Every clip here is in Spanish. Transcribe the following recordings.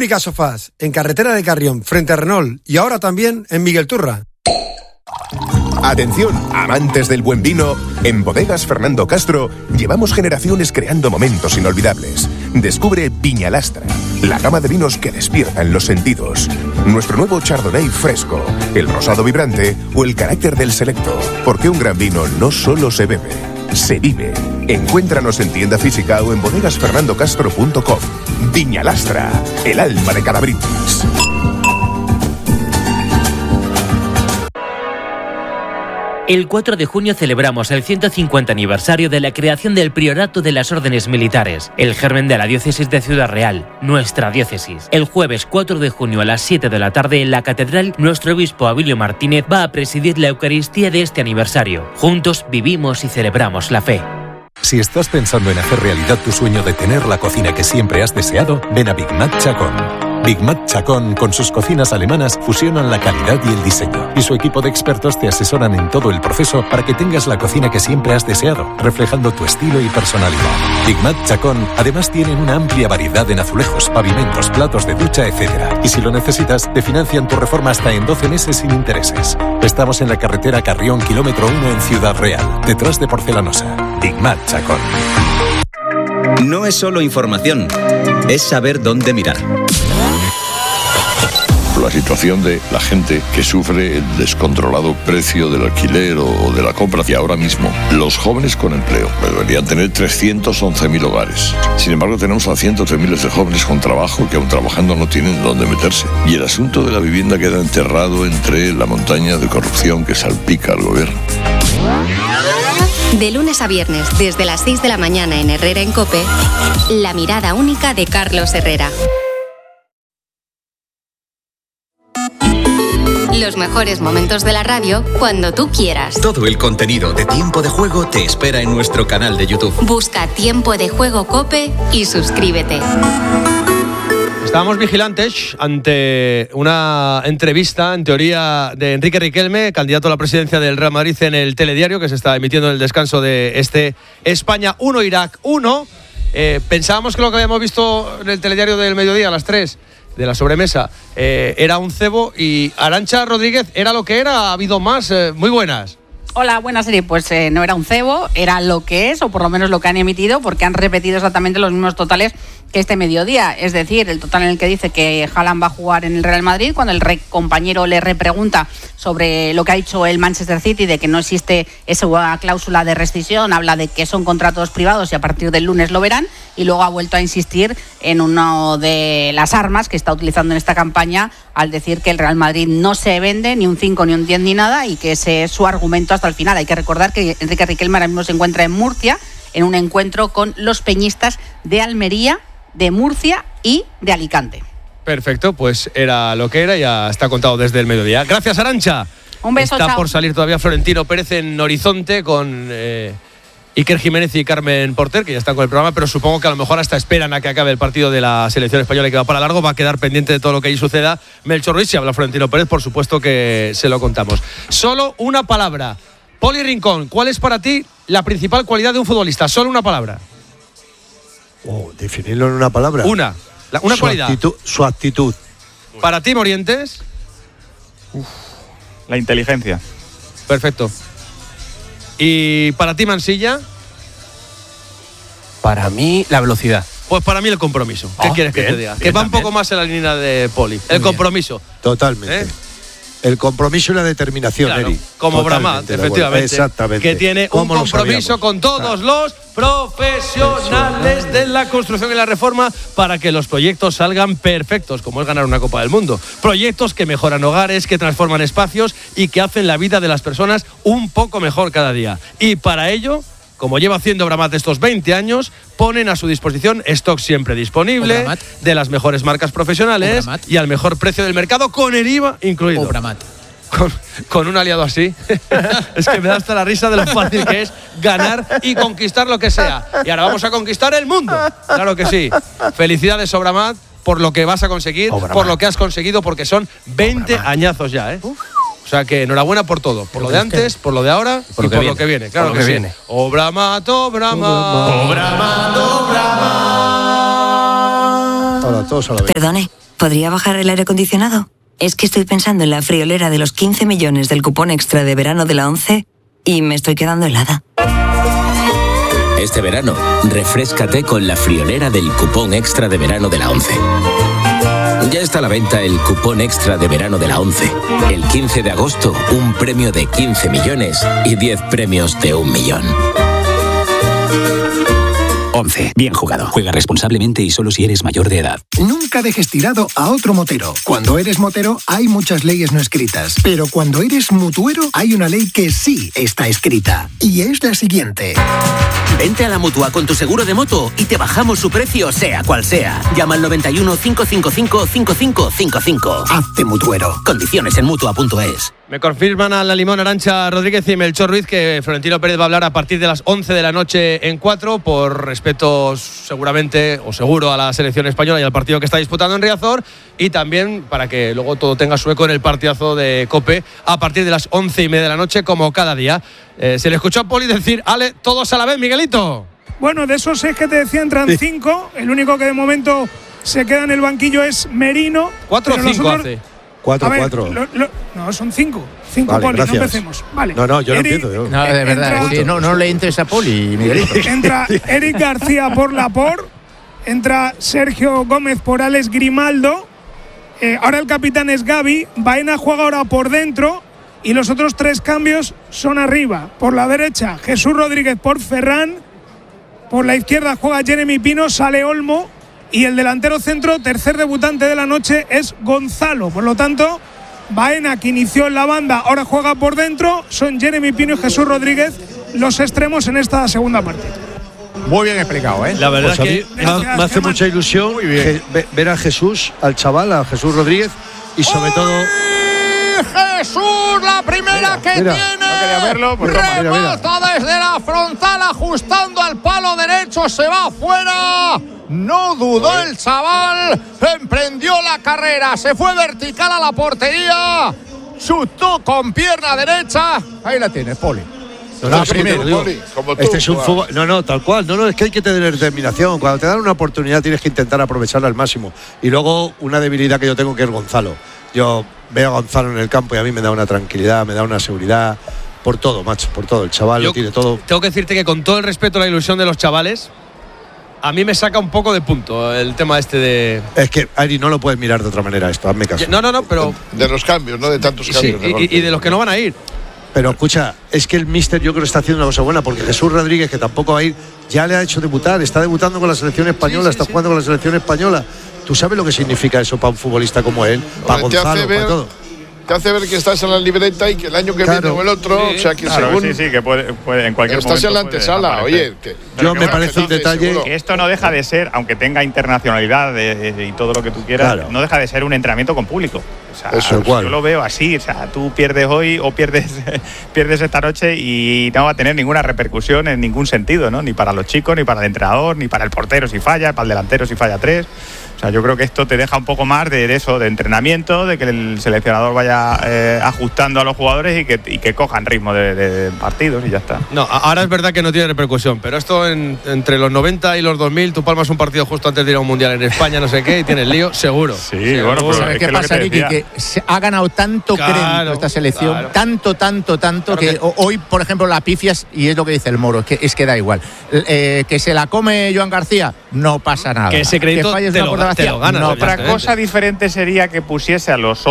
Única Sofás, en carretera de Carrión, frente a Renault, y ahora también en Miguel Turra. Atención, amantes del buen vino. En Bodegas Fernando Castro llevamos generaciones creando momentos inolvidables. Descubre Viñalastra, la gama de vinos que despiertan los sentidos. Nuestro nuevo Chardonnay fresco, el rosado vibrante o el carácter del selecto. Porque un gran vino no solo se bebe, se vive. Encuéntranos en tienda física o en bodegasfernandocastro.com. Viñalastra, el alma de cada brindis. El 4 de junio celebramos el 150 aniversario de la creación del Priorato de las Órdenes Militares, el germen de la diócesis de Ciudad Real, nuestra diócesis. El jueves 4 de junio a las 7 de la tarde en la catedral, nuestro obispo Abilio Martínez va a presidir la Eucaristía de este aniversario. Juntos vivimos y celebramos la fe. Si estás pensando en hacer realidad tu sueño de tener la cocina que siempre has deseado, ven a Big Mac Chacón. Big Mac Chacón, con sus cocinas alemanas, fusionan la calidad y el diseño. Y su equipo de expertos te asesoran en todo el proceso para que tengas la cocina que siempre has deseado, reflejando tu estilo y personalidad. Big Mac Chacón, además, tienen una amplia variedad en azulejos, pavimentos, platos de ducha, etc. Y si lo necesitas, te financian tu reforma hasta en 12 meses sin intereses. Estamos en la carretera Carrión, kilómetro 1 en Ciudad Real, detrás de Porcelanosa. Big Mac Chacón. No es solo información, es saber dónde mirar. La situación de la gente que sufre el descontrolado precio del alquiler o de la compra. Y ahora mismo, los jóvenes con empleo deberían tener 311.000 hogares. Sin embargo, tenemos a cientos de miles de jóvenes con trabajo que aún trabajando no tienen dónde meterse. Y el asunto de la vivienda queda enterrado entre la montaña de corrupción que salpica al gobierno. De lunes a viernes, desde las 6 de la mañana en Herrera en COPE, la mirada única de Carlos Herrera. Los mejores momentos de la radio cuando tú quieras. Todo el contenido de Tiempo de Juego te espera en nuestro canal de YouTube. Busca Tiempo de Juego COPE y suscríbete. Estábamos vigilantes ante una entrevista, en teoría, de Enrique Riquelme, candidato a la presidencia del Real Madrid, en el telediario que se está emitiendo en el descanso de este España 1, Irak 1. Pensábamos que lo que habíamos visto en el telediario del mediodía a las 3 de la sobremesa era un cebo, y Arantxa Rodríguez era lo que era. Ha habido más. Muy buenas. Hola, buenas, Siri. Pues no era un cebo, era lo que es, o por lo menos lo que han emitido, porque han repetido exactamente los mismos totales que este mediodía. Es decir, el total en el que dice que Haaland va a jugar en el Real Madrid, cuando el compañero le repregunta sobre lo que ha dicho el Manchester City, de que no existe esa cláusula de rescisión, habla de que son contratos privados y a partir del lunes lo verán, y luego ha vuelto a insistir en una de las armas que está utilizando en esta campaña, al decir que el Real Madrid no se vende ni un 5 ni un 10 ni nada, y que ese es su argumento hasta el final. Hay que recordar que Enrique Riquelme ahora mismo se encuentra en Murcia en un encuentro con los peñistas de Almería, de Murcia y de Alicante. Perfecto, pues era lo que era, ya está contado desde el mediodía. Gracias, Arantxa. Un beso, Está chao. por salir todavía Florentino Pérez en Horizonte con Iker Jiménez y Carmen Porter, que ya están con el programa, pero supongo que a lo mejor hasta esperan a que acabe el partido de la selección española, que va para largo. Va a quedar pendiente de todo lo que allí suceda Melchor Ruiz. Si habla Florentino Pérez, por supuesto que se lo contamos. Solo una palabra. Poli Rincón, ¿cuál es para ti la principal cualidad de un futbolista? Solo una palabra. Definirlo en una palabra. Una cualidad. Su actitud. Para ti, Morientes. La inteligencia. Perfecto. ¿Y para ti, Mansilla? Para mí, la velocidad. Pues para mí el compromiso. ¿Qué quieres que te diga? Que va un poco más en la línea de Poli. El compromiso. Totalmente. El compromiso y la determinación, Claro, Eri. como Bramat, efectivamente. Exactamente. Que tiene un compromiso con todos los profesionales de la construcción y la reforma para que los proyectos salgan perfectos, como es ganar una Copa del Mundo. Proyectos que mejoran hogares, que transforman espacios y que hacen la vida de las personas un poco mejor cada día. Y para ello, como lleva haciendo Bramat estos 20 años, ponen a su disposición stock siempre disponible, de las mejores marcas profesionales y al mejor precio del mercado, con el IVA incluido. Con un aliado así, es que me da hasta la risa de lo fácil que es ganar y conquistar lo que sea. Y ahora vamos a conquistar el mundo. Claro que sí. Felicidades, Obramat, por lo que vas a conseguir, por lo que has conseguido, porque son 20 añazos ya, ¿eh? O sea que enhorabuena por todo, por lo de antes, por lo de ahora y por lo que viene. Claro que sí. Obramat, Obramat. Ahora todos a la vez. Perdone, ¿podría bajar el aire acondicionado? Es que estoy pensando en la friolera de los 15 millones del cupón extra de verano de la ONCE y me estoy quedando helada. Este verano, refréscate con la friolera del cupón extra de verano de la ONCE. Ya está a la venta el cupón extra de verano de la ONCE. El 15 de agosto, un premio de 15 millones y 10 premios de 1 millón. ONCE. Bien jugado. Juega responsablemente y solo si eres mayor de edad. Nunca dejes tirado a otro motero. Cuando eres motero hay muchas leyes no escritas, pero cuando eres mutuero hay una ley que sí está escrita. Y es la siguiente. Vente a la Mutua con tu seguro de moto y te bajamos su precio sea cual sea. Llama al 91 555 5555. Hazte mutuero. Condiciones en Mutua.es. Me confirman a la Limón, Arantxa Rodríguez y Melchor Ruiz que Florentino Pérez va a hablar a partir de las 11 de la noche en 4, por respeto seguramente o seguro a la selección española y al partido que está disputando en Riazor, y también para que luego todo tenga su eco en el partidazo de COPE a partir de las 11:30 de la noche, como cada día. Se le escuchó a Poli decir: Ale, todos a la vez, Miguelito. Bueno, de esos 6 que te decía entran 5, el único que de momento se queda en el banquillo es Merino. 4 o 5 hace. 4. No, son 5. 5, vale, Poli, gracias. no empecemos. Vale. No, yo no empiezo. Yo. No, de verdad, sí, no le entres a Poli, Miguelito. Entra Eric García por Laporte, entra Sergio Gómez por Alex Grimaldo, ahora el capitán es Gavi, Baena juega ahora por dentro y los otros 3 cambios son arriba. Por la derecha, Jesús Rodríguez por Ferran, por la izquierda juega Jeremy Pino, sale Olmo, y el delantero centro, tercer debutante de la noche, es Gonzalo. Por lo tanto, Baena, que inició en la banda, ahora juega por dentro. Son Jeremy Pino y Jesús Rodríguez los extremos en esta segunda parte. Muy bien explicado, ¿eh? La verdad pues que me hace mucha ilusión ver a Jesús, al chaval, a Jesús Rodríguez, y sobre todo... Jesús, la primera que tiene. No quería verlo, pues remata desde la frontal, ajustando al palo derecho, se va afuera. No dudó el chaval, emprendió la carrera, se fue vertical a la portería, chutó con pierna derecha. Ahí la tienes, Poli. La primera, este es un fútbol. No, tal cual. No, es que hay que tener determinación. Cuando te dan una oportunidad tienes que intentar aprovecharla al máximo. Y luego una debilidad que yo tengo, que es Gonzalo. Yo veo a Gonzalo en el campo y a mí me da una tranquilidad, me da una seguridad. Por todo, macho, por todo. El chaval lo tiene todo. Tengo que decirte que con todo el respeto a la ilusión de los chavales, a mí me saca un poco de punto el tema este de... Es que, Ari, no lo puedes mirar de otra manera esto, hazme caso. No, pero... De los cambios, no de tantos cambios. Sí, y de los que no van a ir. Pero escucha, es que el míster yo creo que está haciendo una cosa buena, porque Jesús Rodríguez, que tampoco va a ir, ya le ha hecho debutar, está debutando con la selección española, está jugando con la selección española. ¿Tú sabes lo que significa eso para un futbolista como él? Para Gonzalo, para todo. Te hace ver que estás en la libreta y que el año que viene o el otro, o sea, que según... Sí, que puede en cualquier momento. Estás en la antesala, oye. Yo me parece un detalle... Que esto no deja de ser, aunque tenga internacionalidad y todo lo que tú quieras, no deja de ser un entrenamiento con público. O sea, eso, yo lo veo así, o sea, tú pierdes hoy o pierdes esta noche y no va a tener ninguna repercusión en ningún sentido, ¿no? Ni para los chicos, ni para el entrenador, ni para el portero si falla, para el delantero si falla 3. O sea, yo creo que esto te deja un poco más de eso, de entrenamiento, de que el seleccionador vaya ajustando a los jugadores y que cojan ritmo de partidos y ya está. No, ahora es verdad que no tiene repercusión, pero esto entre los 90 y los 2000, tú palmas un partido justo antes de ir a un mundial en España, no sé qué, y tienes lío, seguro. Sí, bueno, pero ¿sabes qué pasa, Ricky? Que ha ganado tanto crédito esta selección, tanto, que hoy, por ejemplo, la pifias, y es lo que dice el Moro, es que da igual. Que se la come Joan García, no pasa nada. Que ese crédito te lo ganas. Otra cosa diferente sería que pusiese a los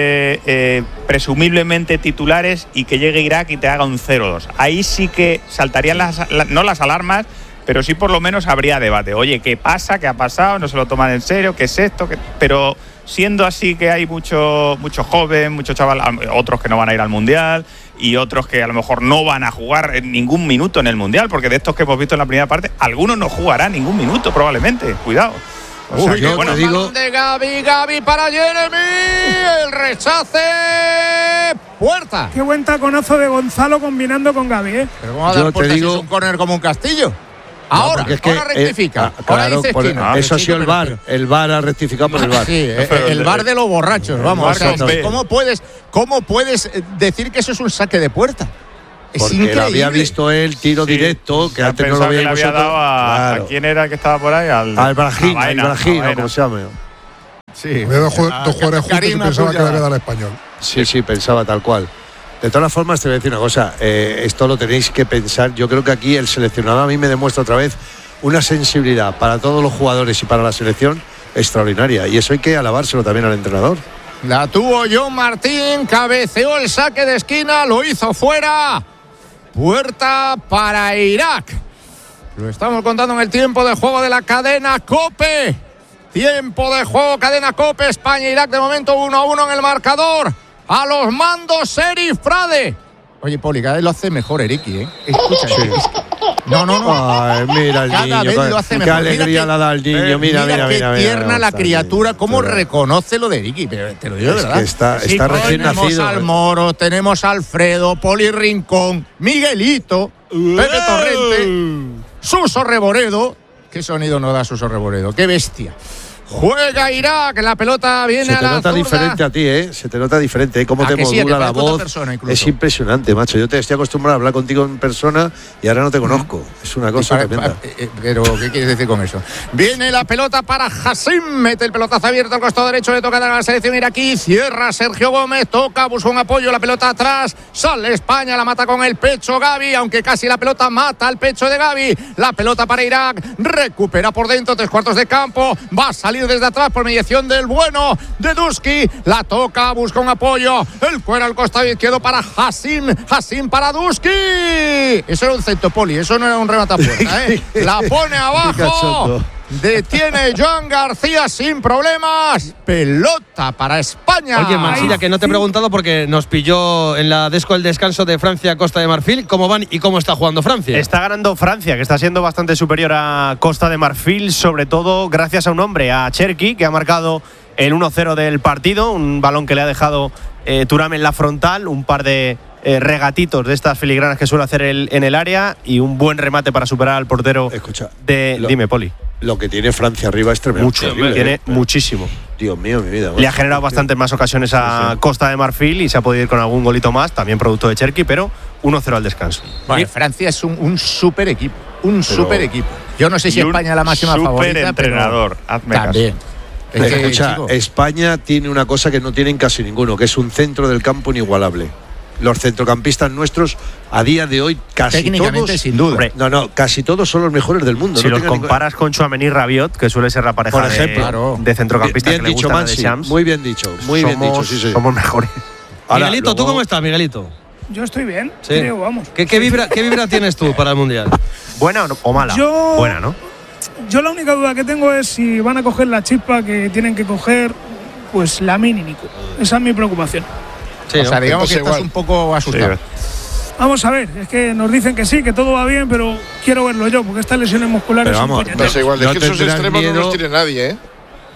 11 presumiblemente titulares y que llegue Irak y te haga un 0-2. Ahí sí que saltarían no las alarmas, pero sí por lo menos habría debate. Oye, ¿qué pasa? ¿Qué ha pasado? ¿No se lo toman en serio? ¿Qué es esto? Pero siendo así que hay mucho joven, mucho chaval, otros que no van a ir al Mundial y otros que a lo mejor no van a jugar en ningún minuto en el Mundial, porque de estos que hemos visto en la primera parte, algunos no jugarán ningún minuto probablemente. Cuidado. O sea, yo te digo... de Gavi para Jeremy, el rechace, Puerta. Qué buen taconazo de Gonzalo combinando con Gavi, ¿eh? Pero ¿cómo va a dar Puerta si es un córner como un castillo? Ahora, es que, ahora rectifica. Claro, eso ha sido el VAR. El VAR ha rectificado por el VAR. Sí, el VAR de los borrachos, vamos. O sea, ¿cómo puedes decir que eso es un saque de puerta? Es porque increíble. había visto el tiro directo, que antes no lo había habíamos dado a quién era que estaba por ahí, al Brahim, como se llama. Sí. Había dos jugadores juntos y pensaba que le había dado al Español. Sí, pensaba tal cual. De todas formas, te voy a decir una cosa. Esto lo tenéis que pensar. Yo creo que aquí el seleccionado a mí me demuestra otra vez una sensibilidad para todos los jugadores y para la selección extraordinaria. Y eso hay que alabárselo también al entrenador. La tuvo John Martín, cabeceó el saque de esquina, lo hizo fuera. Puerta para Irak. Lo estamos contando en el tiempo de juego de la cadena COPE. Tiempo de juego, cadena COPE, España-Irak, de momento 1-1 en el marcador. A los mandos, Serif Frade. Oye, Poli, cada vez lo hace mejor Eriki, ¿eh? Escucha, sí. No. Ay, mira el cada niño. Vez lo hace qué mejor. alegría la da al niño. Mira qué tierna la criatura, cómo reconoce lo de Eriki. Pero te lo digo de verdad. Que está recién nacido. Tenemos al Moro, tenemos a Alfredo, Poli Rincón, Miguelito, Pepe Torrente, Suso Reboredo. ¿Qué sonido no da Suso Reboredo? ¡Qué bestia! Juega Irak, la pelota viene a la zurda. Se te nota diferente a ti, ¿eh? Se te nota diferente, cómo te modula la voz. Es impresionante, macho. Yo te estoy acostumbrado a hablar contigo en persona y ahora no te conozco. Es una cosa tremenda. Pero, ¿qué quieres decir con eso? Viene la pelota para Hassim, mete el pelotazo abierto al costado derecho, le toca dar a la selección iraquí, cierra Sergio Gómez, toca, busca un apoyo, la pelota atrás, sale España, la mata con el pecho Gavi, aunque casi la pelota mata al pecho de Gavi. La pelota para Irak, recupera por dentro, 3/4 de campo, va a salir desde atrás por mediación del bueno de Duski, la toca, busca un apoyo, el cuero al costado izquierdo para Hassim para Duski. Eso era un centro, Poli, eso no era un remate a puerta, ¿eh? La pone abajo, detiene Joan García sin problemas, pelota para España. Oye, Mansilla, que no te he preguntado porque nos pilló en la desco el descanso de Francia-Costa de Marfil. ¿Cómo van y cómo está jugando Francia? Está ganando Francia, que está siendo bastante superior a Costa de Marfil, sobre todo gracias a un hombre, a Cherki, que ha marcado el 1-0 del partido, un balón que le ha dejado Thuram en la frontal, un par de regatitos de estas filigranas que suele hacer en el área y un buen remate para superar al portero. Escucha, dime, Poli. Lo que tiene Francia arriba es tremendo. Tiene muchísimo. Dios mío, mi vida. Le ha generado bastantes más ocasiones a Costa de Marfil y se ha podido ir con algún golito más, también producto de Cherki, pero 1-0 al descanso. Bueno, Francia es un super equipo. Super equipo. Yo no sé si España es la máxima favorita. Super entrenador. Hazme también. Escucha, España tiene una cosa que no tienen casi ninguno, que es un centro del campo inigualable. Los centrocampistas nuestros a día de hoy casi técnicamente todos, sin duda. Casi todos son los mejores del mundo. Si los comparas con Tchouaméni y Rabiot, que suele ser la pareja, por ejemplo, de centrocampistas bien que le dicho, gustan Mansi, de Shams. muy bien dicho, sí. Somos mejores. Ahora, Miguelito, ¿tú cómo estás, Miguelito? Yo estoy bien, sí. creo, vamos. ¿Qué vibra tienes tú para el Mundial? ¿Buena o mala? Buena, ¿no? Yo la única duda que tengo es si van a coger la chispa que tienen que coger, pues Lamine y Nico. Esa es mi preocupación. Sí, o sea, digamos que estás un poco asustado. Sí. Vamos a ver, es que nos dicen que sí, que todo va bien, pero quiero verlo yo, porque estas lesiones musculares pero vamos, son puñeteras. No es igual, es que esos extremos no los tiene nadie, ¿eh?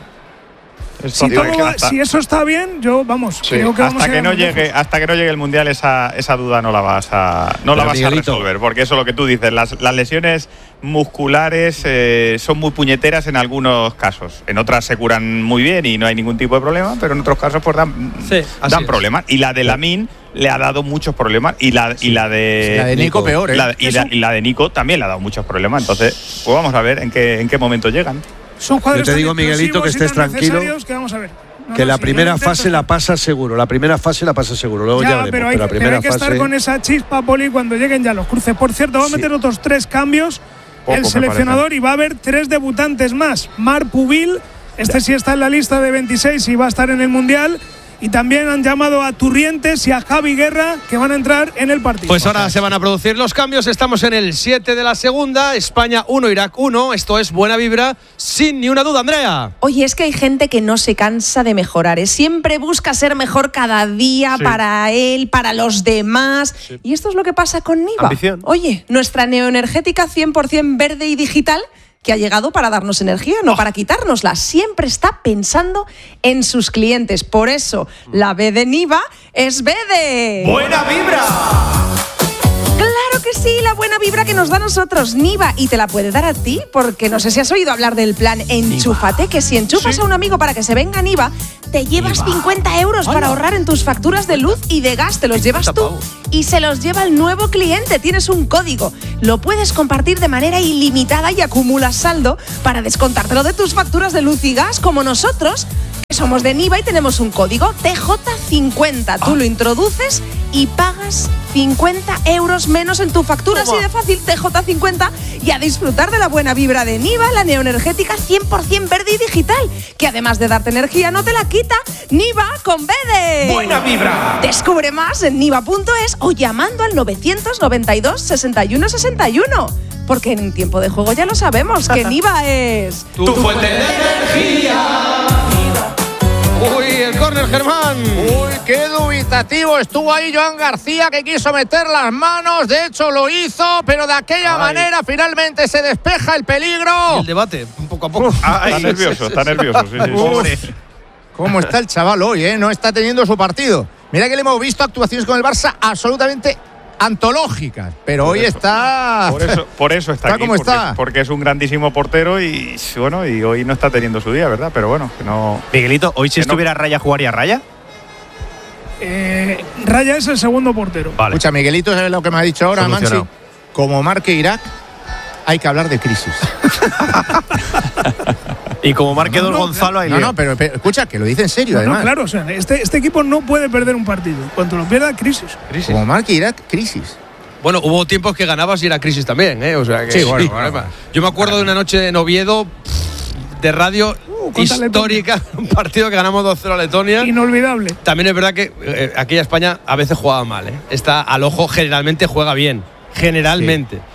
Si eso está bien, yo creo que hasta que no llegue el Mundial esa duda no la vas a resolver, porque eso es lo que tú dices, las lesiones musculares son muy puñeteras en algunos casos, en otras se curan muy bien y no hay ningún tipo de problema, pero en otros casos pues dan problemas, y la de Lamine le ha dado muchos problemas y la de Nico peor, ¿eh? y la de Nico también le ha dado muchos problemas, entonces pues vamos a ver en qué momento llegan. Son jugadores yo te digo, Miguelito, que estés tranquilo, que vamos a ver. Que la primera fase la pasa seguro, luego ya veremos, pero hay que estar con esa chispa, Poli, cuando lleguen ya los cruces. Por cierto, va a meter otros 3 cambios el seleccionador y va a haber 3 debutantes más. Marc Pubil, sí está en la lista de 26 y va a estar en el Mundial. Y también han llamado a Turrientes y a Javi Guerra, que van a entrar en el partido. Pues ahora se van a producir los cambios. Estamos en el 7 de la segunda. España 1, Irak 1. Esto es buena vibra, sin ni una duda, Andrea. Oye, es que hay gente que no se cansa de mejorar. Siempre busca ser mejor cada día, para él, para los demás. Sí. Y esto es lo que pasa con Niva. Ambición. Oye, nuestra neoenergética 100% verde y digital, que ha llegado para darnos energía, no para quitárnosla. Siempre está pensando en sus clientes. Por eso, la B de Niva es B de... ¡Buena vibra! ¡Claro que sí! La buena vibra que nos da a nosotros Niva, y te la puede dar a ti, porque no sé si has oído hablar del plan Enchúfate, que si enchufas a un amigo para que se venga a Niva, te llevas 50 euros para ahorrar en tus facturas de luz y de gas. Te los llevas tú y se los lleva el nuevo cliente. Tienes un código, lo puedes compartir de manera ilimitada y acumulas saldo para descontártelo de tus facturas de luz y gas, como nosotros, Somos de Niva y tenemos un código TJ50. Tú lo introduces y pagas 50 euros menos en tu factura. Así de fácil, TJ50. Y a disfrutar de la buena vibra de Niva, la neoenergética 100% verde y digital, que además de darte energía no te la quita. Niva con B de ¡buena vibra! Descubre más en niva.es o llamando al 992 61 61. Porque en tiempo de juego ya lo sabemos, que Niva es tu fuente de energía. Uy, el córner, Germán. Uy, qué dubitativo estuvo ahí Joan García, que quiso meter las manos. De hecho, lo hizo, pero de aquella manera finalmente se despeja el peligro. Y el debate, poco a poco. Está nervioso, sí. ¿Cómo está el chaval hoy, No está teniendo su partido. Mira que le hemos visto actuaciones con el Barça absolutamente antológicas, pero hoy está. Por eso está aquí, porque es un grandísimo portero y bueno, y hoy no está teniendo su día, ¿verdad? Pero bueno, que no. Miguelito, hoy si estuviera Raya, ¿jugaría Raya? Raya es el segundo portero. Vale. Escucha, Miguelito, ¿sabes lo que me ha dicho ahora, Mansi? Como marque Irak, hay que hablar de crisis. Y como marque Gonzalo, hay No, pero escucha, que lo dice en serio, además. No, claro, o sea, este equipo no puede perder un partido. Cuando lo pierda, crisis. Como marque Irak, crisis. Bueno, hubo tiempos que ganabas y era crisis también, O sea que, sí, bueno. Yo me acuerdo de una noche en Oviedo de histórica, un partido que ganamos 2-0 a Letonia. Inolvidable. También es verdad que aquella España a veces jugaba mal, Está al ojo, generalmente juega bien. Generalmente. Sí.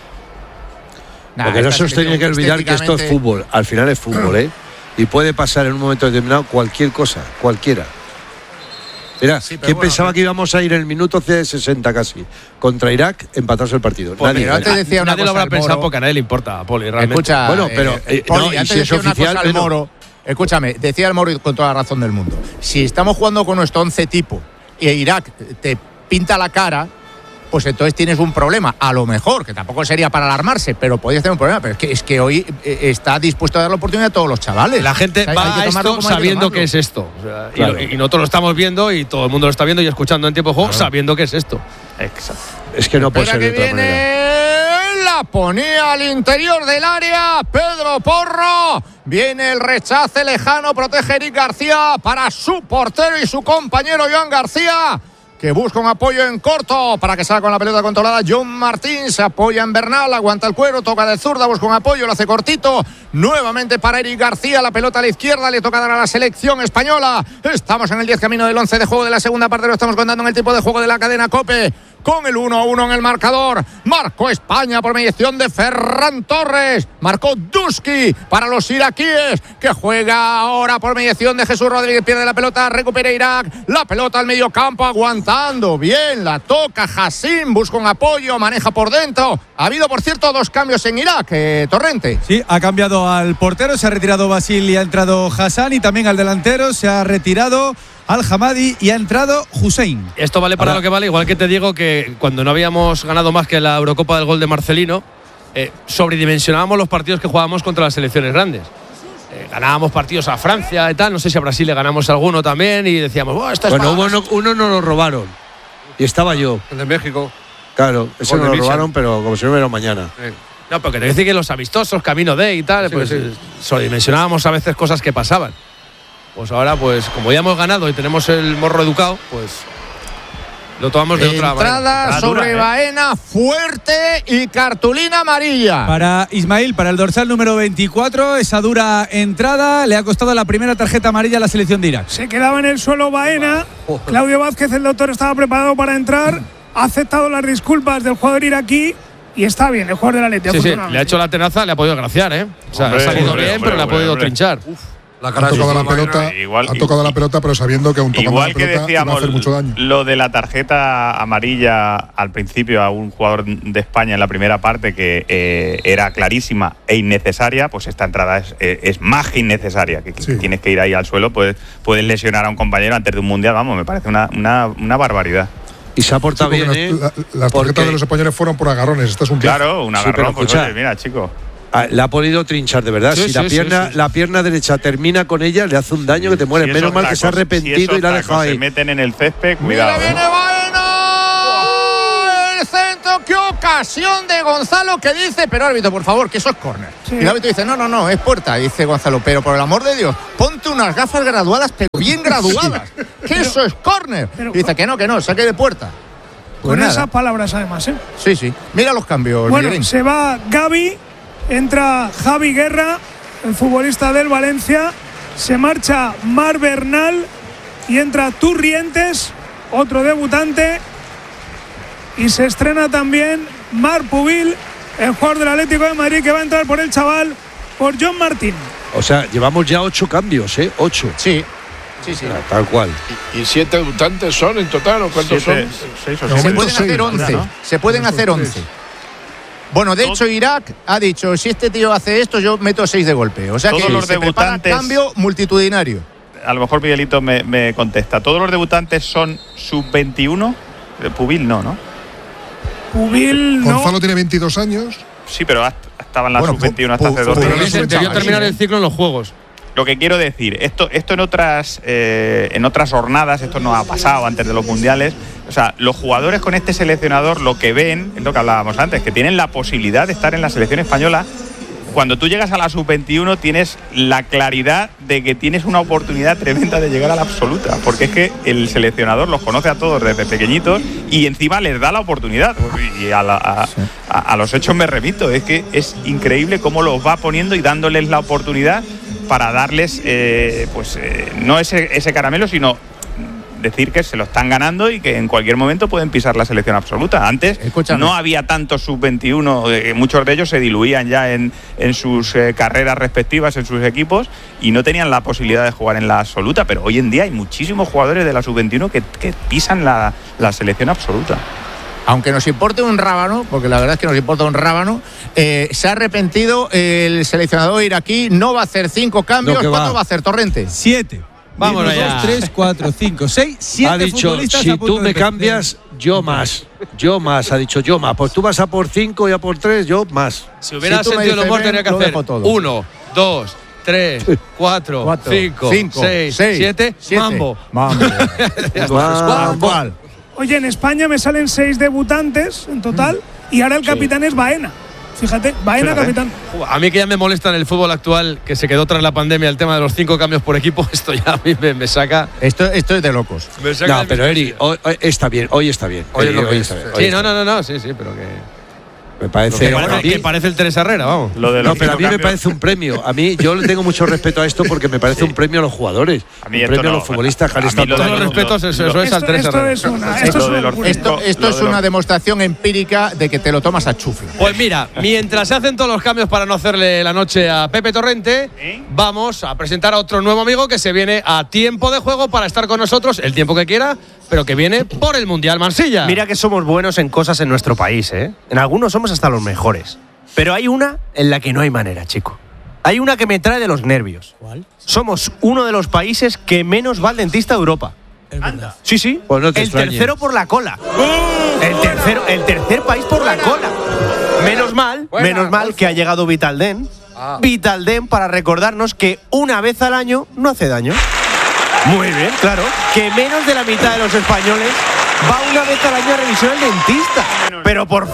Porque no se os tiene que olvidar que esto es fútbol. Al final es fútbol, Y puede pasar en un momento determinado cualquier cosa, cualquiera. Mira, ¿quién pensaba que íbamos a ir en el minuto 60 casi contra Irak, empatarse el partido? Pues nadie. Nadie lo habrá pensado porque a nadie le importa, Poli, realmente. Escucha, bueno, pero Poli, antes si es oficial, al Moro. Escúchame, decía el Moro con toda la razón del mundo. Si estamos jugando con nuestro 11 tipo y Irak te pinta la cara, pues entonces tienes un problema. A lo mejor, que tampoco sería para alarmarse, pero podías tener un problema. Pero es que hoy está dispuesto a dar la oportunidad a todos los chavales. La gente va a esto sabiendo que es esto. O sea, claro. Y nosotros lo estamos viendo y todo el mundo lo está viendo y escuchando en tiempo de juego sabiendo que es esto. Exacto. Es que no puede ser de otra manera. La ponía al interior del área Pedro Porro. Viene el rechace lejano, protege Eric García para su portero y su compañero Joan García, que busca un apoyo en corto para que salga con la pelota controlada. John Martín se apoya en Bernal, aguanta el cuero, toca de zurda, busca un apoyo, lo hace cortito. Nuevamente para Eric García, la pelota a la izquierda, le toca dar a la selección española. Estamos en el 10 camino del 11 de juego de la segunda parte, lo estamos contando en el tipo de juego de la cadena COPE. Con el 1-1 en el marcador. Marcó España por mediación de Ferran Torres. Marcó Duski para los iraquíes, que juega ahora por mediación de Jesús Rodríguez. Pierde la pelota, recupera Irak. La pelota al medio campo, aguantando bien. La toca Hassim, busca un apoyo, maneja por dentro. Ha habido, por cierto, 2 cambios en Irak, Torrente. Sí, ha cambiado al portero, se ha retirado Basil y ha entrado Hassan. Y también al delantero se ha retirado Al-Hamadi y ha entrado Hussein. Esto vale para lo que vale, igual que te digo que cuando no habíamos ganado más que la Eurocopa del gol de Marcelino, sobredimensionábamos los partidos que jugábamos contra las selecciones grandes. Ganábamos partidos a Francia y tal, no sé si a Brasil le ganamos alguno también y decíamos, esto es uno nos lo robaron y estaba yo. El de México. Claro, eso nos lo robaron, pero como si no hubiera mañana. No, porque te dice que los amistosos, camino de y tal, pues sobredimensionábamos a veces cosas que pasaban. Pues ahora, pues como ya hemos ganado y tenemos el morro educado, pues lo tomamos de otra manera. Entrada sobre Baena, fuerte y cartulina amarilla. Para Ismail, para el dorsal número 24, esa dura entrada le ha costado la primera tarjeta amarilla a la selección de Irak. Se quedaba en el suelo Baena. Claudio Vázquez, el doctor, estaba preparado para entrar. Ha aceptado las disculpas del jugador iraquí. Y está bien, el jugador del Atleti. Sí, le ha hecho la tenaza, le ha podido graciar, O sea, ha salido bien, pero le ha podido trinchar. Ha tocado la pelota, ha tocado la pelota, pero sabiendo que aún tocando la pelota iba a hacer mucho daño. Lo de la tarjeta amarilla al principio a un jugador de España en la primera parte que era clarísima e innecesaria, pues esta entrada es más que innecesaria, que tienes que ir ahí al suelo, puedes lesionar a un compañero antes de un mundial, vamos, me parece una barbaridad. Y se ha portado bien, Las tarjetas de los españoles fueron por agarrones. Este es un claro, un agarrón, pues oye, mira, chico. La ha podido trinchar, de verdad. Si la pierna derecha termina con ella, le hace un daño que te muere. Menos mal que se ha arrepentido y la ha dejado ahí. Se meten en el césped, cuidado. Mira, viene Baena. El centro que ocasión de Gonzalo que dice, pero árbitro, por favor, que eso es córner. Sí. Y el árbitro dice, no, es puerta. Dice Gonzalo, pero por el amor de Dios, ponte unas gafas graduadas, pero bien graduadas, que eso es córner. Y dice que no, saque de puerta. Con esas palabras además, ¿eh? Sí. Mira los cambios. Bueno, Miguelín. Se va Gavi, entra Javi Guerra, el futbolista del Valencia, se marcha Mar Bernal y entra Turrientes, otro debutante, y se estrena también Marc Pubil, el jugador del Atlético de Madrid, que va a entrar por el chaval, por John Martín. O sea, llevamos ya 8 cambios, ¿eh? 8. Sí. Tal cual. ¿Y 7 debutantes son en total o cuántos son? 6 o 7. Se pueden hacer 11. ¿No? Se pueden hacer 11. Bueno, de hecho, Irak ha dicho, si este tío hace esto, yo meto 6 de golpe. O sea todos que los se prepara cambio multitudinario. A lo mejor Miguelito me contesta. ¿Todos los debutantes son sub-21? Pubil no. Pubil no. Gonzalo tiene 22 años. Sí, pero estaba en la sub-21 hasta hace 2 años. Debió terminar el ciclo en los Juegos. Lo que quiero decir, esto en otras jornadas, esto no ha pasado antes de los mundiales. O sea, los jugadores con este seleccionador lo que ven, es lo que hablábamos antes, que tienen la posibilidad de estar en la selección española. Cuando tú llegas a la sub-21 tienes la claridad de que tienes una oportunidad tremenda de llegar a la absoluta, porque es que el seleccionador los conoce a todos desde pequeñitos y encima les da la oportunidad. Y a los hechos me remito, es que es increíble cómo los va poniendo y dándoles la oportunidad para darles no ese caramelo, sino decir que se lo están ganando y que en cualquier momento pueden pisar la selección absoluta. Antes no había tantos sub-21, muchos de ellos se diluían ya en sus carreras respectivas, en sus equipos, y no tenían la posibilidad de jugar en la absoluta, pero hoy en día hay muchísimos jugadores de la sub-21 que pisan la selección absoluta. Aunque nos importe un rábano, porque la verdad es que nos importa un rábano, se ha arrepentido el seleccionador iraquí, no va a hacer 5 cambios. ¿Cuánto va a hacer, Torrente? 7. Vamos allá. 2, 3, 4, 5, 6, 7 ha dicho, si tú me cambias, yo más. Ha dicho, yo más. Pues tú vas a por 5 y a por 3, yo más. Si hubiera sentido el humor, tenía que hacer 1, 2, 3, 4, 5, 6, 7. Mambo. ¿Cuál? Oye, en España me salen 6 debutantes en total y ahora el capitán es Baena. Fíjate, Baena capitán. A mí que ya me molesta en el fútbol actual, que se quedó tras la pandemia el tema de los 5 cambios por equipo, esto ya a mí me saca. Esto es de locos. No, pero Eri, hoy está bien. Hoy está bien. Sí, pero que. Me parece que parece el Teresa Herrera, vamos. Pero a mí me parece un premio. A mí yo le tengo mucho respeto a esto porque me parece un premio a los jugadores, un premio a los futbolistas que han estado todos los respetos, eso es al Teresa Herrera. Esto es una demostración empírica de que te lo tomas a chufla. Pues mira, mientras se hacen todos los cambios para no hacerle la noche a Pepe Torrente, vamos a presentar a otro nuevo amigo que se viene a tiempo de juego para estar con nosotros el tiempo que quiera, pero que viene por el Mundial Mansilla. Mira que somos buenos en cosas en nuestro país, ¿eh? En algunos somos hasta los mejores. Pero hay una en la que no hay manera, chico. Hay una que me trae de los nervios. ¿Cuál? Somos uno de los países que menos va al dentista de Europa. Anda. Sí. Pues no te el tercero por la cola. El tercer país por la cola. Menos mal que ha llegado Vitaldent. Vitaldent para recordarnos que una vez al año no hace daño. Muy bien, claro. Que menos de la mitad de los españoles va una vez al año a revisión al dentista. Pero por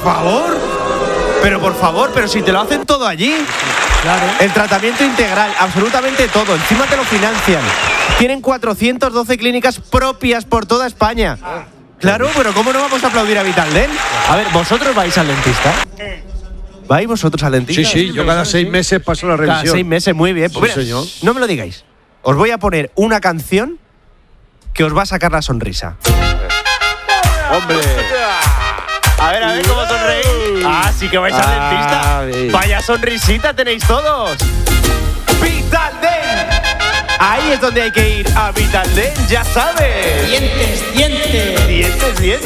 favor, pero si te lo hacen todo allí. Claro. El tratamiento integral, absolutamente todo. Encima te lo financian. Tienen 412 clínicas propias por toda España. Claro, pero ¿cómo no vamos a aplaudir a Vitaldent? A ver, ¿vosotros vais al dentista? ¿Vais vosotros al dentista? Sí, yo cada 6 meses paso la revisión. Cada 6 meses, muy bien. Pues sí, señor. No me lo digáis. Os voy a poner una canción que os va a sacar la sonrisa. ¡Hombre! A ver cómo sonreís. Sí que vais al dentista. Vaya sonrisita tenéis todos. ¡Vitaldent! Ahí es donde hay que ir, a Vitaldent, ya sabes. Dientes.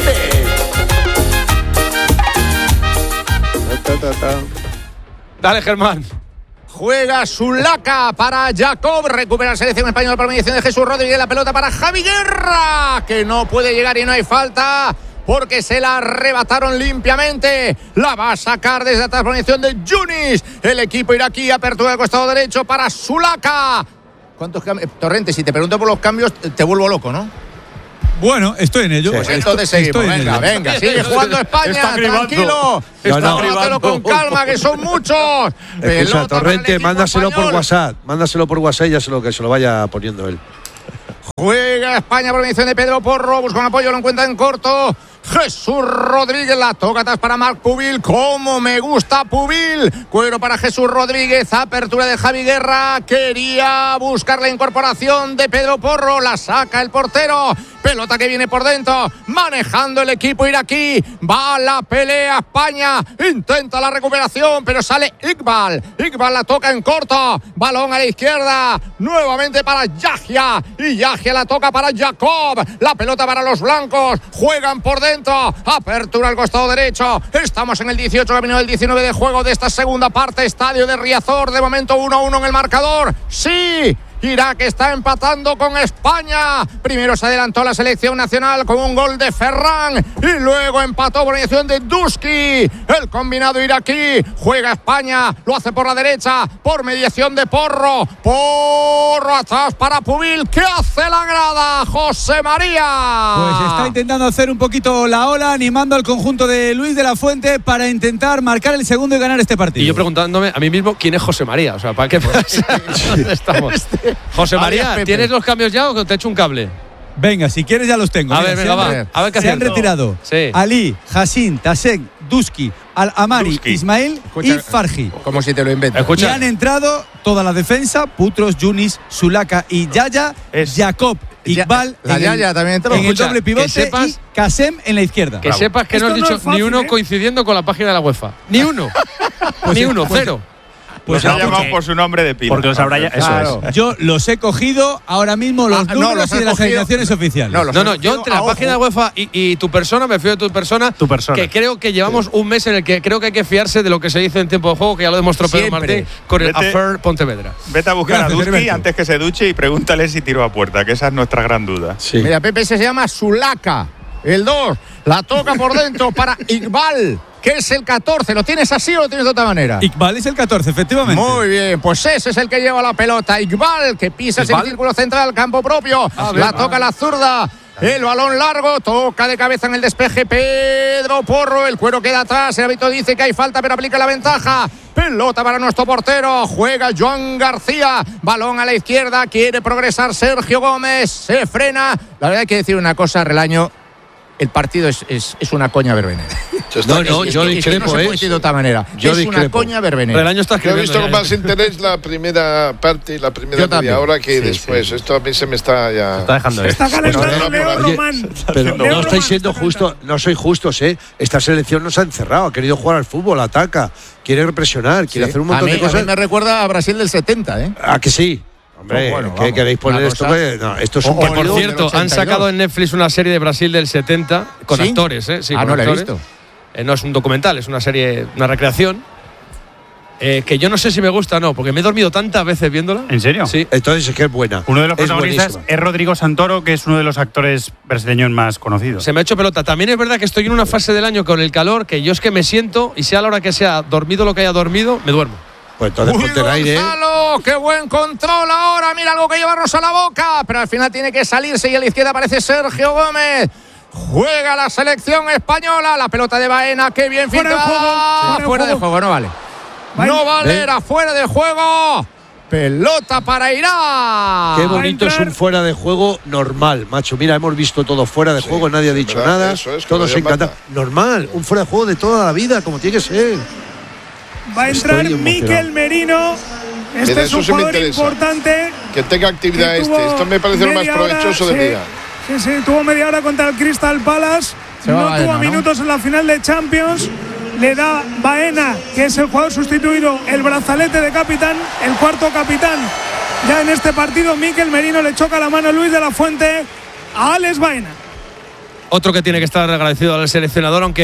Dale, Germán. Juega Zulaca para Jacob. Recupera la selección española por mediación de Jesús Rodríguez. La pelota para Javi Guerra, que no puede llegar y no hay falta porque se la arrebataron limpiamente. La va a sacar desde atrás por mediación de Yunis. El equipo iraquí, apertura del costado derecho para Zulaca. ¿Cuántos cambios? Torrente, si te pregunto por los cambios, te vuelvo loco, ¿no? Bueno, estoy en ello. Pues entonces seguimos. Venga, sigue jugando España, tranquilo. Tómatelo con calma, que son muchos. Escucha, Torrente, mándaselo por WhatsApp. Mándaselo por WhatsApp y ya que se lo vaya poniendo él. Juega España por mediación de Pedro Porro. Busca un apoyo, lo encuentra en corto. Jesús Rodríguez, la toca atrás para Marc Pubil. ¡Cómo me gusta Pubil! Cuero para Jesús Rodríguez, apertura de Javi Guerra. Quería buscar la incorporación de Pedro Porro, la saca el portero. Pelota que viene por dentro, manejando el equipo iraquí. Va la pelea España, intenta la recuperación, pero sale Iqbal. Iqbal la toca en corto, balón a la izquierda, nuevamente para Yahya. Y Yahya la toca para Jacob. La pelota para los blancos, juegan por dentro, apertura al costado derecho. Estamos en el 18, camino del 19 de juego de esta segunda parte. Estadio de Riazor, de momento 1-1 en el marcador. ¡Sí! Irak está empatando con España. Primero se adelantó la selección nacional con un gol de Ferran y luego empató por mediación de Duski. El combinado iraquí. Juega España, lo hace por la derecha por mediación de Porro. Porro atrás para Pubil. ¿Qué hace la grada, José María? Pues está intentando hacer un poquito la ola, animando al conjunto de Luis de la Fuente para intentar marcar el segundo y ganar este partido. Y yo preguntándome a mí mismo quién es José María. O sea, ¿para qué pasa? ¿Dónde estamos? José María, ¿tienes los cambios ya o te echo un cable? Venga, si quieres ya los tengo. A ver, venga, va. A ver qué se han retirado Ali, Hassin, Tasek, Duski, Al-Amari, Ismail y Farji. Como si te lo inventas. Y han entrado toda la defensa: Putros, Yunis, Sulaka y Yaya, Jacob, Iqbal la Yaya también entró. En el doble pivote y Kasem en la izquierda. Que sepas que no has dicho ni uno coincidiendo con la página de la UEFA. Ni uno. Ni uno, cero. Pues ha llamado por su nombre de pila. Porque los habrá ya. Eso es. Yo los he cogido ahora mismo los números y de las alineaciones oficiales. No, yo entre la página de UEFA y tu persona, me fío de tu persona. Que creo que llevamos un mes en el que creo que hay que fiarse de lo que se dice en tiempo de juego, que ya lo demostró Pedro Martín con el Afer Pontevedra. Vete a buscar a Duski antes que se duche y pregúntale si tiró a puerta, que esa es nuestra gran duda. Sí. Mira, Pepe se llama Sulaka, el 2. La toca por dentro para Iqbal, que es el 14. ¿Lo tienes así o lo tienes de otra manera? Iqbal es el 14, efectivamente. Muy bien, pues ese es el que lleva la pelota. Iqbal, que pisa ese círculo central, campo propio. La toca la zurda. El balón largo, toca de cabeza en el despeje Pedro Porro. El cuero queda atrás. El árbitro dice que hay falta, pero aplica la ventaja. Pelota para nuestro portero. Juega Joan García. Balón a la izquierda. Quiere progresar Sergio Gómez. Se frena. La verdad hay que decir una cosa, Relaño. El partido es una coña verbenera. No, yo discrepo. No se puede decir de otra manera. Es una coña verbenera. El año está yo he visto con más interés la primera parte y la primera media hora que después. Esto a mí se me está ya. Está dejando Está calentando Leo Román. Pero no estáis siendo justos, no sois justos, ¿eh? Esta selección nos ha encerrado, ha querido jugar al fútbol, ataca, quiere presionar, quiere hacer un montón de cosas. A mí me recuerda a Brasil del 70, ¿eh? ¿A que sí? Hombre, ¿qué queréis poner esto? No, esto es un partido. Por cierto, han sacado en Netflix una serie de Brasil del 70 con actores, ¿eh? Sí, no la he visto. No es un documental, es una serie, una recreación. Que yo no sé si me gusta o no, porque me he dormido tantas veces viéndola. ¿En serio? Sí. Entonces es que es buena. Uno de los protagonistas es Rodrigo Santoro, que es uno de los actores brasileños más conocidos. Se me ha hecho pelota. También es verdad que estoy en una fase del año con el calor, que yo es que me siento, y sea a la hora que sea, dormido lo que haya dormido, me duermo. Pues entonces ponte el aire. Gonzalo, qué buen control ahora. Mira algo que llevarnos a la boca. Pero al final tiene que salirse y a la izquierda aparece Sergio Gómez. Juega la selección española. La pelota de Baena, qué bien filtrada. Fuera de juego, no vale. No vale, era fuera de juego. Pelota para Irak. Qué bonito es un fuera de juego normal, macho. Mira, hemos visto todo fuera de juego, nadie ha dicho nada. Todos encantados. Normal, un fuera de juego de toda la vida, como tiene que ser. Va a entrar Mikel Merino. Este es un jugador importante. Que tenga actividad Esto me parece lo más provechoso del día. Sí, tuvo media hora contra el Crystal Palace. No tuvo minutos en la final de Champions. Le da Baena, que es el jugador sustituido, el brazalete de capitán, el cuarto capitán. Ya en este partido, Mikel Merino le choca la mano a Luis de la Fuente a Alex Baena. Otro que tiene que estar agradecido al seleccionador, aunque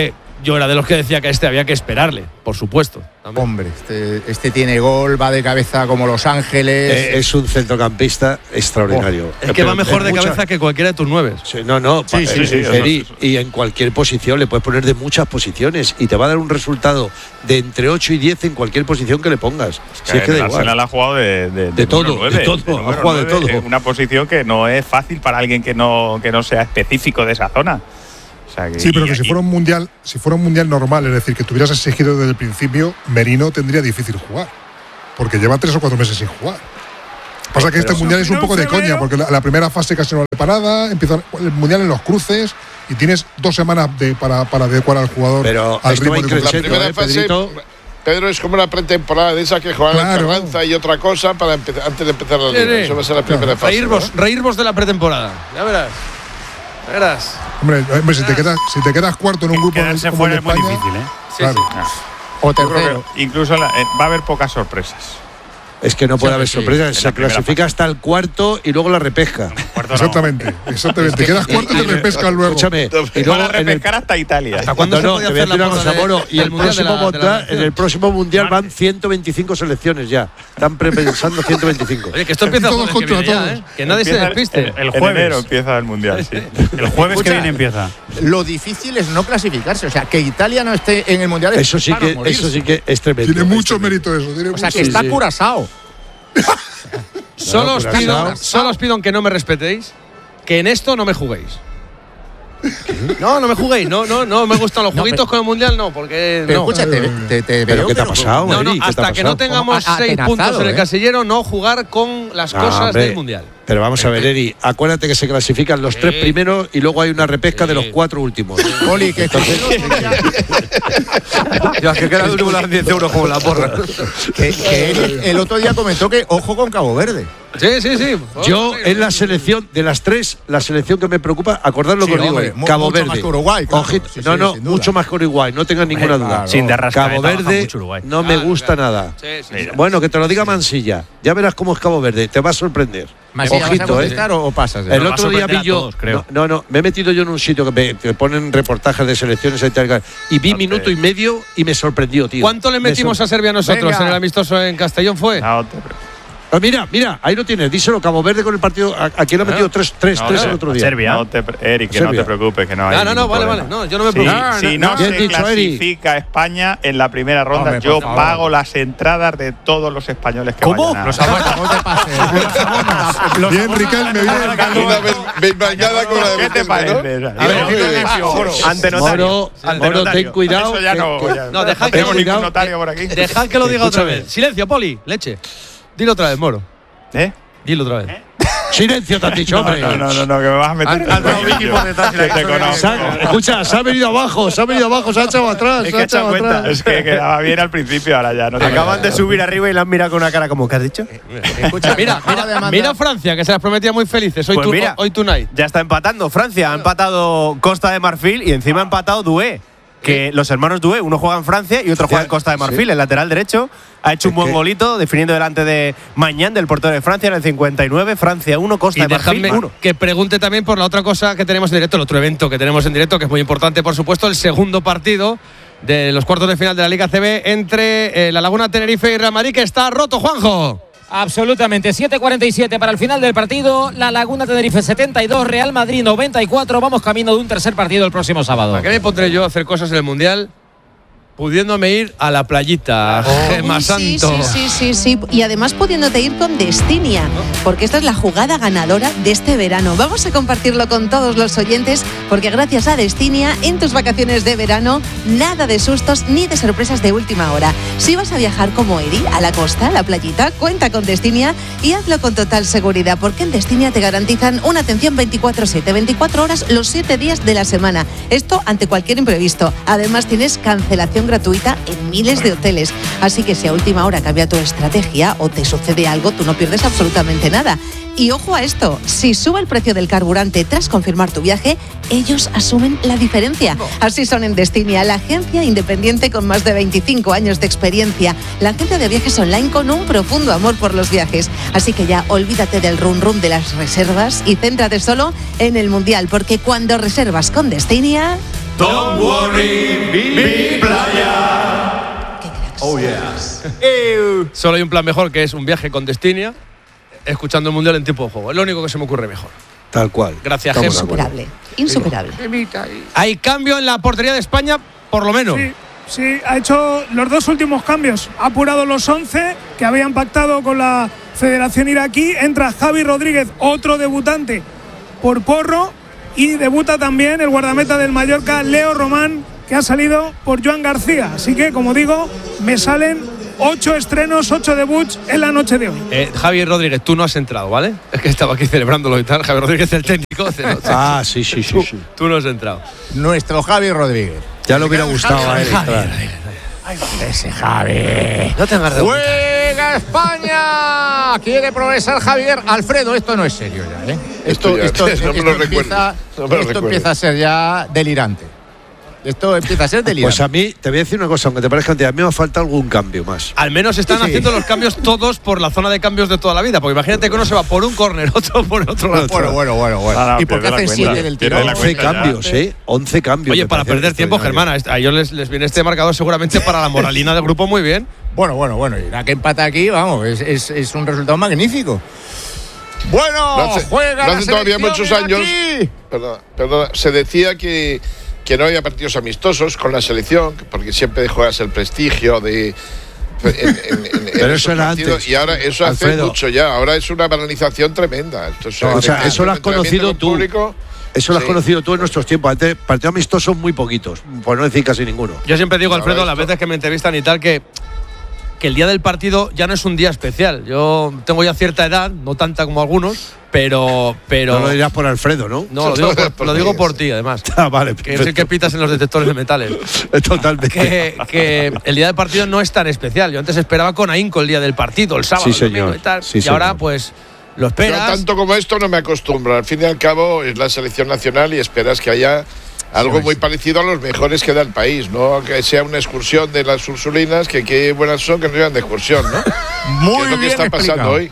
yo era de los que decía que a este había que esperarle, por supuesto. También. Hombre, este tiene gol, va de cabeza como Los Ángeles. Es un centrocampista extraordinario. Es que va mejor de cabeza que cualquiera de tus 9. Sí, y en cualquier posición le puedes poner de muchas posiciones y te va a dar un resultado de entre 8 y 10 en cualquier posición que le pongas. Es que da igual. Ha jugado de todo, 9, de todo. Ha jugado de todo. Una posición que no es fácil para alguien que no sea específico de esa zona. O sea sí, pero que si fuera un mundial normal, es decir, que tuvieras exigido desde el principio, Merino tendría difícil jugar, porque lleva 3 o 4 meses sin jugar. Pasa que este mundial es un poco de coña, porque la primera fase casi no vale para nada, empieza el mundial en los cruces y tienes 2 semanas para adecuar al jugador pero al ritmo de la primera fase, Pedro, es como una pretemporada de esa que juegan la Carranza y otra cosa para antes de empezar la liga. Eso va a ser la primera fase. Reírvos de la pretemporada, ya verás. Hombre, si te quedas cuarto en un grupo quedarse como fuera el es muy España, difícil, claro. O tercero. Incluso va a haber pocas sorpresas. Es que no puede haber sorpresas, se clasifica hasta el cuarto y luego la repesca. Exactamente. Te quedas cuarto y te repescan luego. Escúchame, y luego repescar hasta Italia. ¿Hasta cuándo se puede hacer la cosa, Moro? Y en el próximo mundial van 125 selecciones ya. Están pensando 125. Oye, que esto empieza todos contra todos. Que nadie se despiste. El jueves. En enero empieza el mundial, sí. El jueves que viene empieza. Lo difícil es no clasificarse. O sea, que Italia no esté en el mundial. Eso sí que es tremendo. Tiene mucho mérito eso. O sea, que está Curazao. Solo os pido que no me respetéis, que en esto no me juguéis. No me juguéis, no me gustan los jueguitos con el mundial, no, porque pero no. Escucha, ¿Pero qué te ha pasado? Hasta que no tengamos 6 puntos en el casillero, no jugar con las cosas del mundial. Pero vamos a ver, Eri, acuérdate que se clasifican los 3 primeros y luego hay una repesca de los 4 últimos. Oli, que que queda el último las 10 euros como la porra. que el otro día comentó que ojo con Cabo Verde. Sí. Yo en la selección de las 3, la selección que me preocupa, acordad lo que os digo, Cabo Verde. Más que Uruguay, claro. Mucho más que Uruguay, no tengan ninguna duda. Claro. Sin Cabo Verde no me gusta nada. Bueno, que te lo diga Mansilla. Ya verás cómo es Cabo Verde, te va a sorprender. Ojito, o pasas. El otro día vi yo, me he metido yo en un sitio que ponen reportajes de selecciones y vi minuto y medio y me sorprendió, tío. ¿Cuánto le metimos a Serbia nosotros en el amistoso en Castellón fue? Mira, ahí lo tienes, díselo, Cabo Verde con el partido, aquí lo ha metido 3 el otro día. Serbia. Eric, que no te preocupes, que no hay. Vale, no, yo no me preocupo. Si no se clasifica España en la primera ronda, yo pago las entradas de todos los españoles que vayan a… Los abonos, no te pases. Bien, Riquelme, bien. Una vez bañada con la de… ¿Qué te parece? Ante notario. Moro, ten cuidado. Eso ya no, dejad que ten cuidado. notario por aquí. Dejad que lo diga otra vez. Silencio, Poli, leche. Dilo otra vez, Moro. Dilo otra vez. Silencio, te has dicho, hombre. No, que me vas a meter. Escucha, se ha venido abajo, se ha echado atrás. Es que quedaba bien al principio, ahora ya no. Acaban de subir arriba y la han mirado con una cara como, ¿qué has dicho? Escucha, mira Francia, que se las prometía muy felices. Hoy tonight. Ya está empatando Francia. Ha empatado Costa de Marfil y encima ha empatado Doué. Que los hermanos Doué, uno juega en Francia y otro juega en Costa de Marfil, el lateral derecho. Ha hecho un buen golito, definiendo delante de Mañán, del portero de Francia, en el 59. Francia 1, Costa de Marfil 1. Que pregunte también por la otra cosa que tenemos en directo, el otro evento que tenemos en directo, que es muy importante, por supuesto, el segundo partido de los cuartos de final de la Liga CB entre La Laguna Tenerife y Real Madrid, que está roto, Juanjo. Absolutamente, 7:47 para el final del partido. La Laguna Tenerife 72, Real Madrid 94. Vamos camino de un tercer partido el próximo sábado. ¿A qué me pondré yo a hacer cosas en el Mundial? Pudiéndome ir a la playita, Gemma Santo. Sí. Y además pudiéndote ir con Destinia, porque esta es la jugada ganadora de este verano. Vamos a compartirlo con todos los oyentes, porque gracias a Destinia, en tus vacaciones de verano, nada de sustos ni de sorpresas de última hora. Si vas a viajar como Eri, a la costa, a la playita, cuenta con Destinia y hazlo con total seguridad, porque en Destinia te garantizan una atención 24/7, 24 horas los 7 días de la semana. Esto ante cualquier imprevisto. Además tienes cancelación gratuita en miles de hoteles. Así que si a última hora cambia tu estrategia o te sucede algo, tú no pierdes absolutamente nada. Y ojo a esto, si sube el precio del carburante tras confirmar tu viaje, ellos asumen la diferencia. Así son en Destinia, la agencia independiente con más de 25 años de experiencia, la agencia de viajes online con un profundo amor por los viajes. Así que ya olvídate del rum de las reservas y céntrate solo en el Mundial, porque cuando reservas con Destinia… Don't worry, mi playa. Oh, yeah. Solo hay un plan mejor, que es un viaje con Destinia, escuchando el Mundial en tiempo de juego. Es lo único que se me ocurre mejor. Tal cual. Gracias, Jesús. Insuperable. Hay cambio en la portería de España, por lo menos. Sí, ha hecho los dos últimos cambios. Ha apurado los 11 que habían pactado con la Federación Iraquí. Entra Javi Rodríguez, otro debutante por Porro. Y debuta también el guardameta del Mallorca, Leo Román, que ha salido por Joan García. Así que, como digo, me salen 8 estrenos, 8 debuts en la noche de hoy. Javi Rodríguez, tú no has entrado, ¿vale? Es que estaba aquí celebrándolo y tal. Javi Rodríguez, el técnico. Sí. Tú no has entrado. Nuestro Javi Rodríguez. Ya le hubiera gustado a él. Ese Javi. No tengas de ¡Juega España! Quiere progresar Javier. Alfredo, esto no es serio ya, ¿eh? Esto empieza a ser ya delirante. Esto empieza a ser delirante. Pues a mí, te voy a decir una cosa, aunque te parezca antiguo, a mí me falta algún cambio más. Al menos están haciendo los cambios todos por la zona de cambios de toda la vida. Porque imagínate que uno se va por un córner, otro por otro lado. Bueno. ¿Y por qué hacen 7 del tirón? 11 cambios, 11 cambios. Oye, para perder tiempo, Germán, a ellos les viene este marcador seguramente para la moralina del grupo muy bien. Bueno. Irá que empata aquí, vamos, es un resultado magnífico. Bueno, juega la hace todavía muchos años. Perdona, se decía que no había partidos amistosos con la selección, porque siempre juegas el prestigio de. Pero eso era antes. Y ahora eso hace mucho ya. Ahora es una banalización tremenda. Eso lo has conocido tú. Eso lo has conocido tú en nuestros tiempos. Antes, partidos amistosos muy poquitos, por no decir casi ninguno. Yo siempre digo, Alfredo, las veces que me entrevistan y tal, que el día del partido ya no es un día especial. Yo tengo ya cierta edad, no tanta como algunos, pero no lo dirás por Alfredo, ¿no? No, lo digo por ti, además. Vale, que es el que pitas en los detectores de metales. Totalmente. Que el día del partido no es tan especial. Yo antes esperaba con ahínco el día del partido, el sábado, sí, señor. El domingo y tal. Sí, y ahora, señor. pues, lo esperas. Yo tanto como esto no me acostumbro. Al fin y al cabo es la selección nacional y esperas que haya algo muy parecido a los mejores que da el país, ¿no? Que sea una excursión de las Ursulinas, que qué buenas son que nos llevan de excursión, ¿no? Muy ¿Qué es lo que está pasando hoy?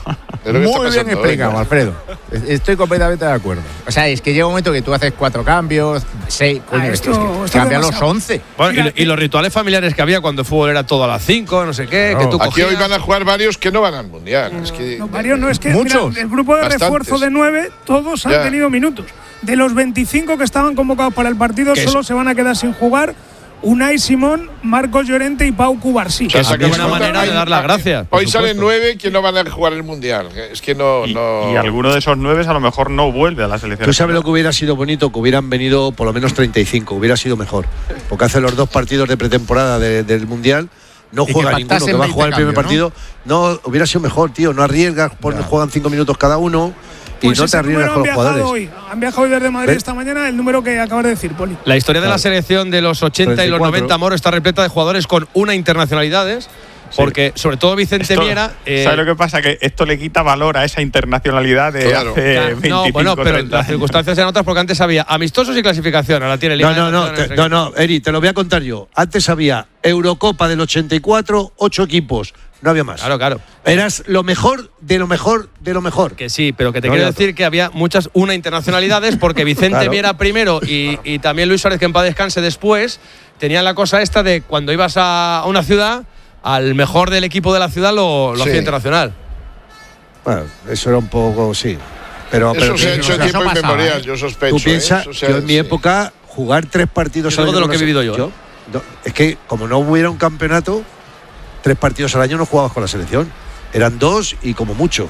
Muy bien explicado, Alfredo. Estoy completamente de acuerdo. O sea, es que llega un momento que tú haces 4 cambios, 6, cambia los 11. Bueno, y los rituales familiares que había cuando el fútbol era todo a las 5, no sé qué. No, que tú aquí hoy van a jugar varios que no van al Mundial. Es que, varios no, es que muchos. Mira, el grupo de refuerzo de 9, todos han tenido minutos. De los 25 que estaban convocados para el partido, solo se van a quedar sin jugar Unai Simón, Marcos Llorente y Pau Cubarsí. Que es una buena manera de dar las gracias. Hoy salen 9 que no van a jugar el Mundial. Es que no. Y alguno de esos 9 a lo mejor no vuelve a la selección. ¿Tú sabes lo que hubiera sido bonito? Que hubieran venido por lo menos 35. Hubiera sido mejor. Porque hace los 2 partidos de pretemporada del Mundial. No juega ninguno, que va a jugar el primer partido. No, hubiera sido mejor, tío. No arriesgas, juegan 5 minutos cada uno. Pues y no te arriesgas con los jugadores. Han viajado hoy desde Madrid esta mañana, el número que acabas de decir, Poli. La historia de la selección de los 80 34. Y los 90, Moro, está repleta de jugadores con una internacionalidades. Porque, sobre todo, Vicente Miera. ¿Sabes lo que pasa? Que esto le quita valor a esa internacionalidad de hace 25, no, bueno, pero 30 las circunstancias eran otras porque antes había amistosos y clasificación. Ahora tiene Liga. No, Eri, te lo voy a contar yo. Antes había Eurocopa del 84, 8 equipos. No había más. Claro. Eras lo mejor de lo mejor de lo mejor. Que sí, pero que te quiero decir que había muchas una internacionalidades porque Vicente Miera primero y también Luis Suárez, que en paz descanse después, tenían la cosa esta de cuando ibas a una ciudad, al mejor del equipo de la ciudad lo hacía internacional. Bueno, eso era un poco, sí. Pero se ha hecho en tiempo inmemorial, yo sospecho. Tú piensas, yo en mi época, jugar 3 partidos al año. De lo que he vivido yo. Es que, como no hubiera un campeonato, 3 partidos al año no jugabas con la selección. Eran 2 y como mucho.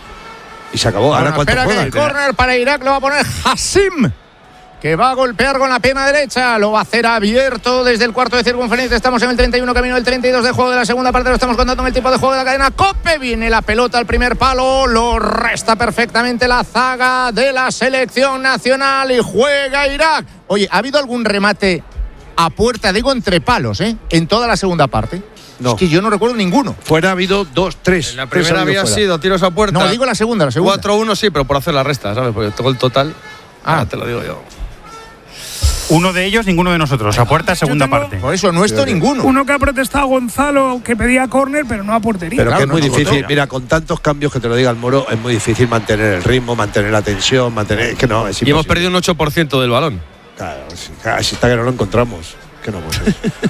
Y se acabó. Ahora ¿cuánto juegan? El córner para Irak lo va a poner Hassim, que va a golpear con la pierna derecha. Lo va a hacer abierto desde el cuarto de circunferencia. Estamos en el 31, camino del 32 de juego de la segunda parte. Lo estamos contando en el tiempo de juego de la cadena COPE. Viene la pelota al primer palo. Lo resta perfectamente la zaga de la selección nacional y juega Irak. Oye, ¿ha habido algún remate a puerta, digo, entre palos, en toda la segunda parte? No. Es que yo no recuerdo ninguno. Fuera ha habido 2, 3. En la primera había sido tiros a puerta. No, digo la segunda. 4-1 sí, pero por hacer la resta, ¿sabes? Porque todo el total. Te lo digo yo. Uno de ellos, ninguno de nosotros. A puerta, segunda parte. Por eso, nuestro ninguno. Uno que ha protestado, Gonzalo, que pedía córner, pero no a portería. Pero que es muy difícil. Mira, con tantos cambios que te lo diga el Moro, es muy difícil mantener el ritmo, mantener la tensión, mantener. Es que no, es imposible. Y hemos perdido un 8% del balón. Claro, así está que no lo encontramos. Que no puede ser.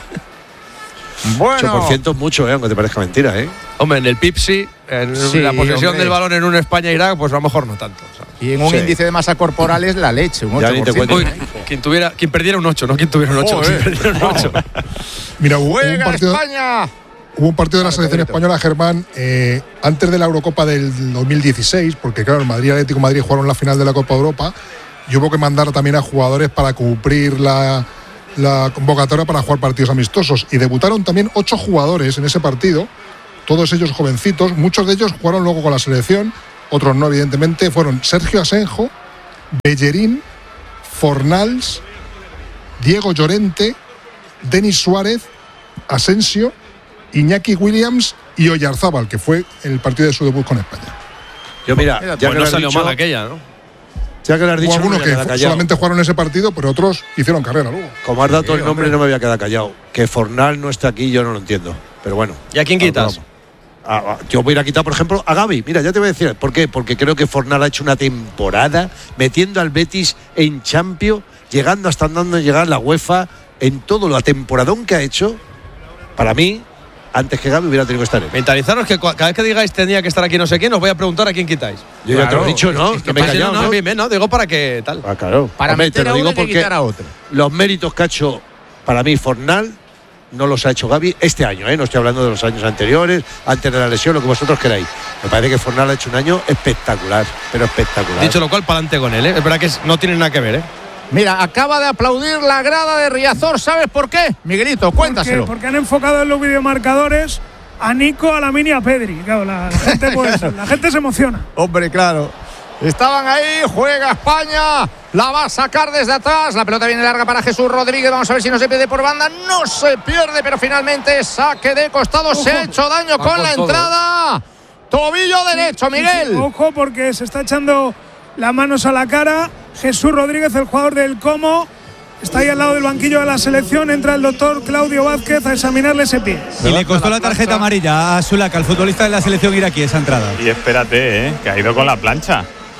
Bueno. 8% es mucho, aunque te parezca mentira, Hombre, en el Pipsi, en la posesión del balón en un España-Irak, pues a lo mejor no tanto. Y en un índice de masa corporal es la leche, un 8%. Uy, quien perdiera un 8, no quien tuviera un 8. Quien perdiera un 8. Mira, hubo un partido de la selección española, Germán, antes de la Eurocopa del 2016, porque claro, el Madrid y Atlético de Madrid jugaron la final de la Copa Europa y hubo que mandar también a jugadores para cumplir la convocatoria para jugar partidos amistosos. Y debutaron también 8 jugadores en ese partido, todos ellos jovencitos, muchos de ellos jugaron luego con la selección, otros no, evidentemente. Fueron Sergio Asenjo, Bellerín, Fornals, Diego Llorente, Denis Suárez, Asensio, Iñaki Williams y Oyarzábal, que fue el partido de su debut con España. Yo mira, ya pues no salió mal aquella, ¿no? Ya que lo has dicho, algunos que solamente jugaron ese partido, pero otros hicieron carrera luego. Como has dado todo el nombre, no me voy a quedar callado. Que Fornal no está aquí, yo no lo entiendo. Pero bueno. ¿Y a quién quitas? Yo voy a ir a quitar, por ejemplo, a Gavi. Mira, ya te voy a decir. ¿Por qué? Porque creo que Fornal ha hecho una temporada metiendo al Betis en Champions, llegando hasta andando a llegar a la UEFA, en todo lo temporadón que ha hecho. Para mí, antes que Gavi hubiera tenido que estar él. Mentalizaros que cada vez que digáis tenía que estar aquí no sé quién, os voy a preguntar a quién quitáis. Yo ya te lo he dicho, ¿no? Que me he callado, ¿no? Bien, no, digo para que tal. Claro. Para meter a uno y quitar a otro. Los méritos que ha hecho, para mí, Fornal, no los ha hecho Gavi este año, no estoy hablando de los años anteriores, antes de la lesión, lo que vosotros queráis. Me parece que Fornal ha hecho un año espectacular, pero espectacular. Dicho lo cual, para adelante con él, Es verdad que no tiene nada que ver, Mira, acaba de aplaudir la grada de Riazor. ¿Sabes por qué? Miguelito, cuéntaselo. Porque han enfocado en los videomarcadores a Nico, a Lamine y a Pedri. Claro, la gente se emociona. Hombre, claro. Estaban ahí, juega España, la va a sacar desde atrás, la pelota viene larga para Jesús Rodríguez, vamos a ver si no se pierde por banda, no se pierde, pero finalmente saque de costado. Ojo, se ha hecho daño con la entrada, tobillo derecho, Miguel. Sí, ojo, porque se está echando las manos a la cara Jesús Rodríguez, el jugador del Como. Está ahí al lado del banquillo de la selección. Entra el doctor Claudio Vázquez a examinarle ese pie. Y le costó la tarjeta amarilla a Zulaka, el futbolista de la selección iraquí, esa entrada. Y espérate, que ha ido con la plancha.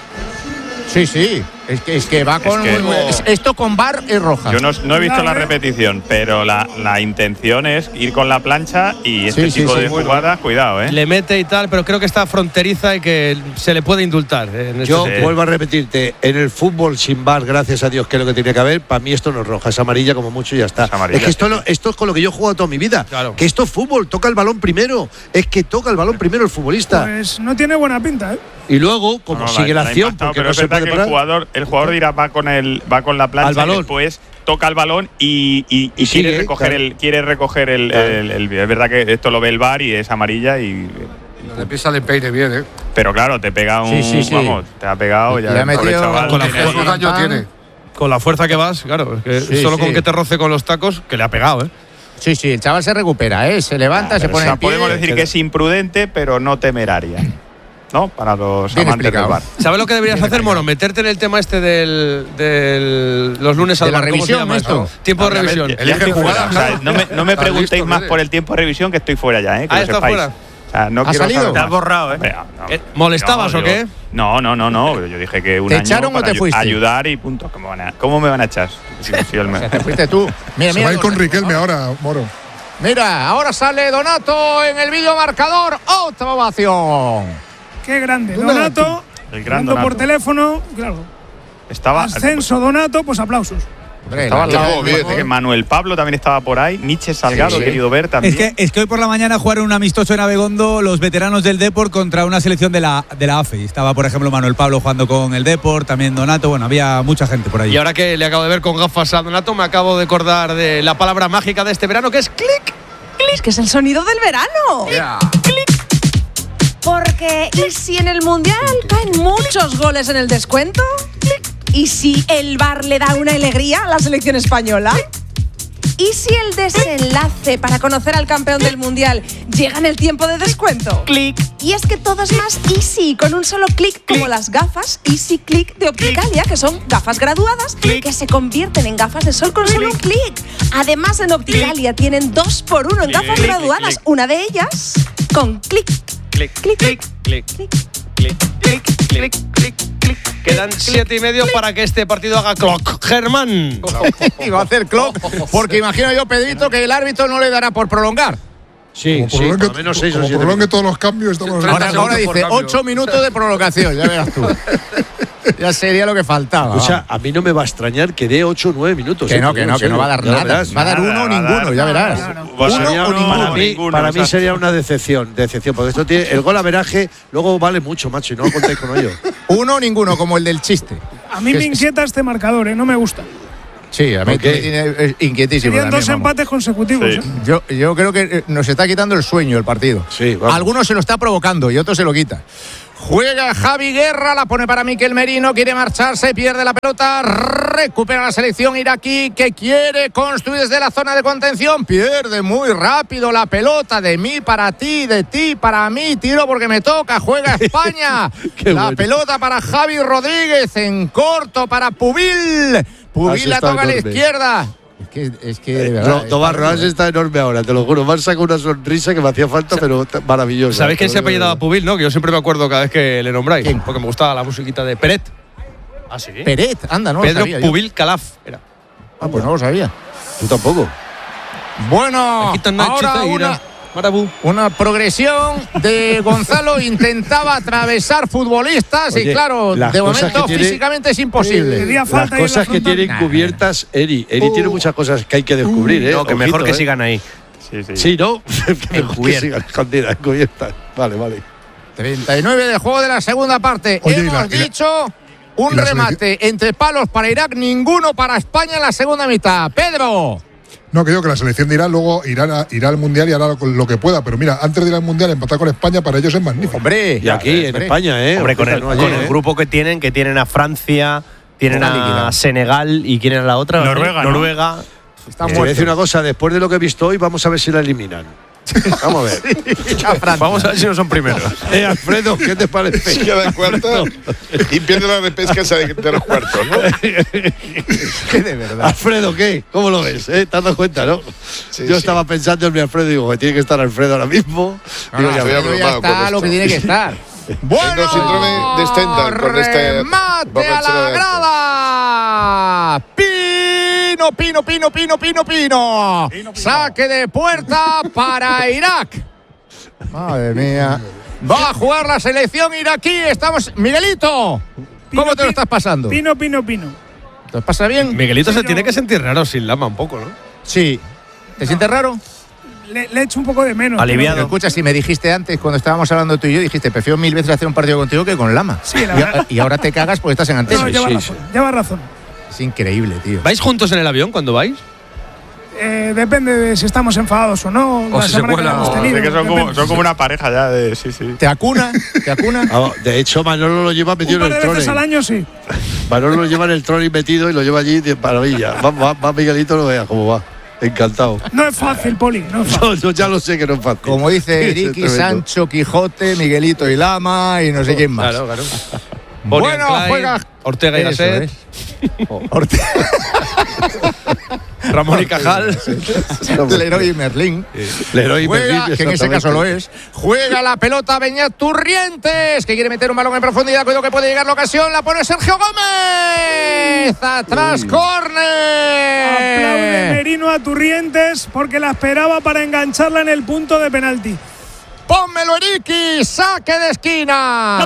Sí. Es que va con. Esto con VAR es roja. Yo no he visto la repetición, pero la intención es ir con la plancha y este tipo de jugadas, cuidado, Le mete y tal, pero creo que está fronteriza y que se le puede indultar. Yo vuelvo a repetirte, en el fútbol sin VAR, gracias a Dios, que es lo que tiene que haber, para mí esto no es roja, es amarilla como mucho y ya está. Es que esto es con lo que yo he jugado toda mi vida. Claro. Que esto es fútbol, toca el balón primero. Es que toca el balón primero el futbolista. Pues no tiene buena pinta, Y luego, como sigue la acción, porque pero no se puede que el jugador dirá va con la plancha al balón. Y después toca el balón y quiere recoger el es verdad que esto lo ve el VAR y es amarilla y le pisa el peine bien, Pero claro, te pega vamos, te ha pegado ya. Con la fuerza que vas, claro, es que solo con que te roce con los tacos, que le ha pegado, Sí, el chaval se recupera, se levanta, se pone en pie. Podemos decir que es imprudente, pero no temeraria. ¿No? Para los bien amantes del VAR. ¿Sabes lo que deberías hacer, Moro? Meterte en el tema este del los lunes al VAR. ¿De la revisión esto? Tiempo de revisión. Elige jugar. O sea, no me preguntéis más por el tiempo de revisión, que estoy fuera ya, que lo ¿Está sepáis. fuera? O sea, no quiero salido? Te has borrado, ¿Molestabas o qué? No. Yo dije que un ¿Te año echaron o para te fuiste? Ayudar y punto. ¿Cómo me van a echar? Te fuiste tú. Mira, se va a ir con Riquelme ahora, Moro. Mira, ahora sale Donato en el videomarcador. Otra ovación. Qué grande, Donato. El gran Donato por Donato. teléfono, claro. Ascenso Donato, pues aplausos. Estaba al lado, que Manuel Pablo también estaba por ahí, Nietzsche Salgado, he querido ver también. Es que hoy por la mañana jugaron un amistoso en Abegondo los veteranos del Depor contra una selección de la AFE. Estaba, por ejemplo, Manuel Pablo jugando con el Depor, también Donato, había mucha gente por ahí. Y ahora que le acabo de ver con gafas a Donato, me acabo de acordar de la palabra mágica de este verano, que es clic. ¡Clic! Que es el sonido del verano. Yeah. ¡Clic! Porque, ¿y si en el Mundial caen muchos goles en el descuento? ¿Y si el VAR le da una alegría a la selección española? ¿Y si el desenlace para conocer al campeón del Mundial llega en el tiempo de descuento? ¡Clic! Y es que todo es más easy, con un solo clic, como las gafas Easy Click de Opticalia, que son gafas graduadas que se convierten en gafas de sol con solo un clic. Además, en Opticalia tienen 2x1 en gafas graduadas, una de ellas con clic. Clic, clic, clic, clic, clic, clic, clic, clic, clic. Quedan 7:30 para que este partido haga clock. Germán. Y va a hacer clock, porque imagino yo, Pedrito, que el árbitro no le dará por prolongar. Sí, por lo menos 6 o 7. Prolongue todos los cambios. Estamos ahora dice 8 minutos de prolongación, ya verás tú. Ya sería lo que faltaba. O sea, a mí no me va a extrañar que dé 8 o 9 minutos. Que no va a dar nada. Va a dar uno o ninguno, ya verás. Uno o ninguno. Para mí sería una decepción, porque esto tiene el gol averaje, luego vale mucho, macho, y no contéis con ello. Uno o ninguno, como el del chiste. A mí me inquieta este marcador, no me gusta. Sí, a mí me tiene inquietísimo. Serían 2 empates consecutivos. Sí. Yo creo que nos está quitando el sueño el partido. Sí, algunos se lo está provocando y otros se lo quita. Juega Javi Guerra, la pone para Miquel Merino, quiere marcharse, pierde la pelota, recupera la selección iraquí que quiere construir desde la zona de contención, pierde muy rápido la pelota, de mí para ti, de ti para mí, tiro porque me toca, juega España. La pelota para Javi Rodríguez, en corto para Pubil. Pubil la toca a la izquierda. Es que de verdad. Tobarro está enorme ahora, te lo juro. Me han sacado una sonrisa que me hacía falta, pero maravillosa. ¿Sabéis quién se apellidaba Pubil, no? Que yo siempre me acuerdo cada vez que le nombráis. ¿Quién? Porque me gustaba la musiquita de Peret. ¿Ah, sí? Peret, anda, no Pedro lo sabía Pubil Calaf era. Ah, pues no lo sabía. Tú tampoco. Bueno, ahora una progresión de Gonzalo. Intentaba atravesar futbolistas. Oye, y claro, de momento físicamente es imposible. Las cosas que tienen cubiertas Eri tiene muchas cosas que hay que descubrir. No, que mejor que sigan ahí. Sí, ¿no? Que mejor que sigan escondidas, cubiertas. Vale. 39 de juego de la segunda parte. Oye, hemos dicho un remate entre palos para Irak, ninguno para España en la segunda mitad. Pedro. No, que digo que la selección de Irán luego irá al Mundial y hará lo que pueda. Pero mira, antes de ir al Mundial, empatar con España para ellos es magnífico. Hombre, y aquí en España, Hombre, con el grupo que tienen a Francia, tienen a Senegal y quieren a la otra. Noruega. Te voy a decir una cosa, después de lo que he visto hoy, vamos a ver si la eliminan. Vamos a ver. Vamos a ver si no son primeros. Alfredo, ¿qué te parece? Se queda en cuarto y pierde la repesca de los cuartos, ¿no? ¿Qué de verdad? Alfredo, ¿qué? ¿Cómo lo ves? ¿Te has dado cuenta, no? Yo estaba pensando en mi Alfredo y digo, que tiene que estar Alfredo ahora mismo. Ya está lo que tiene que estar. Bueno, síndrome de Stendhal con este remate a la grada. Pino. Saque de puerta para Irak. Madre mía. Va a jugar la selección iraquí. Estamos. Miguelito, ¿cómo te lo estás pasando? Pino. ¿Te pasa bien? Miguelito se tiene que sentir raro sin Lama un poco, ¿no? Sí. ¿Te sientes raro? Le echo un poco de menos. Aliviado. Pero escucha, si me dijiste antes, cuando estábamos hablando tú y yo, dijiste, prefiero 1000 veces hacer un partido contigo que con Lama. Sí, la verdad. Y ahora te cagas porque estás en antena. No, lleva razón. Es increíble, tío. ¿Vais juntos en el avión cuando vais? Depende de si estamos enfadados o no. O si se cuela. Son como una pareja ya de. Sí. ¿Te acuna? De hecho, Manolo lo lleva metido en el trolley. veces al año, sí. Manolo lo lleva en el trolley metido y lo lleva allí de maravilla. Va Miguelito, no vea cómo va. Encantado. No es fácil, Poli. No es fácil. Yo ya lo sé que no es fácil. Como dice Ricky, Sancho, Quijote, Miguelito y Lama y no sé quién más. Claro. Bueno, juega Ortega y Gasset. Ortega. Ramón y Cajal. Leroy y Merlín. Leroy y Merlín, que en ese caso lo es. Juega la pelota Beñat Turrientes, que quiere meter un balón en profundidad. Cuidado que puede llegar la ocasión. La pone Sergio Gómez. Atrás, córner. Aplaude Merino a Turrientes porque la esperaba para engancharla en el punto de penalti. Pónmelo, Eriki. Saque de esquina.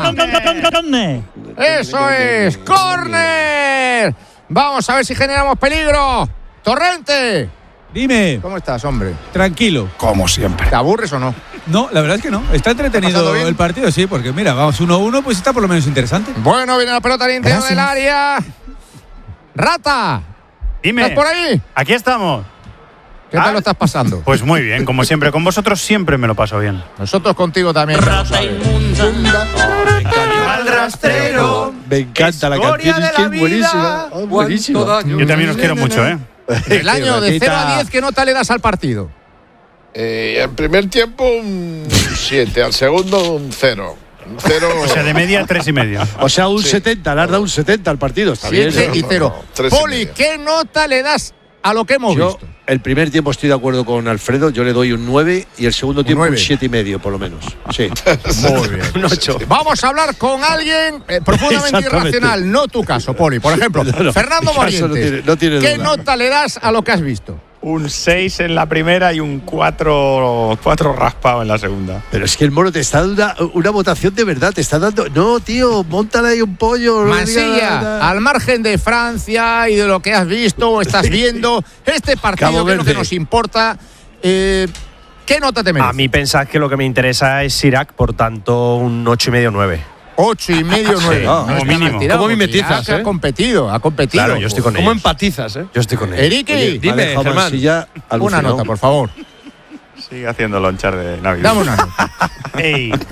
Eso es. Córner. Vamos a ver si generamos peligro. Torrente. Dime. ¿Cómo estás, hombre? Tranquilo. Como siempre. ¿Te aburres o no? No, la verdad es que no. Está entretenido el partido, sí, porque mira, vamos 1-1, pues está por lo menos interesante. Bueno, viene la pelota al interior del área. Rata. Dime. ¿Estás por ahí? Aquí estamos. ¿Qué tal lo estás pasando? Pues muy bien, como siempre. Con vosotros siempre me lo paso bien. Nosotros contigo también. Rata inmunda. Al rastrero. Me encanta la canción, es que es buenísima. Buenísima. Yo también os quiero mucho, ¿eh? El año de 0 a 10, ¿qué nota le das al partido? Al primer tiempo un 7, al segundo un 0. O sea, de media 3,5. O sea, un 70, le has dado un 70 al partido. Está 7 bien. y 0. Poli, ¿qué nota le das a lo que hemos visto? el primer tiempo estoy de acuerdo con Alfredo, yo le doy un 9 y el segundo tiempo un 7,5 por lo menos. Sí. Muy bien. Un 8. Vamos a hablar con alguien profundamente irracional, no tu caso, Poli. Por ejemplo, Fernando Morientes. No tiene ¿Qué duda. nota le das a lo que has visto? Un 6 en la primera y un 4 raspado en la segunda. Pero es que el Moro te está dando una votación de verdad, te está dando. No, tío, móntale ahí un pollo. Mansilla, al margen de Francia y de lo que has visto o estás viendo, este partido que es lo que nos importa, ¿qué nota te merece? A mí pensad que lo que me interesa es Sirac, por tanto, un 8,5 9. 8,5 9. Como mínimo. ¿Cómo mimetizas? Ha competido. Claro, yo estoy con ¿Cómo ellos. empatizas? Yo estoy con él. Eriki, dime, Germán. una nota, por favor. Sigue haciendo lonchar de Navidad. Dame una nota.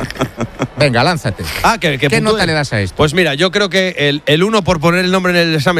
Venga, lánzate. ¿Qué nota le das a esto? Pues mira, yo creo que el 1 por poner el nombre en el examen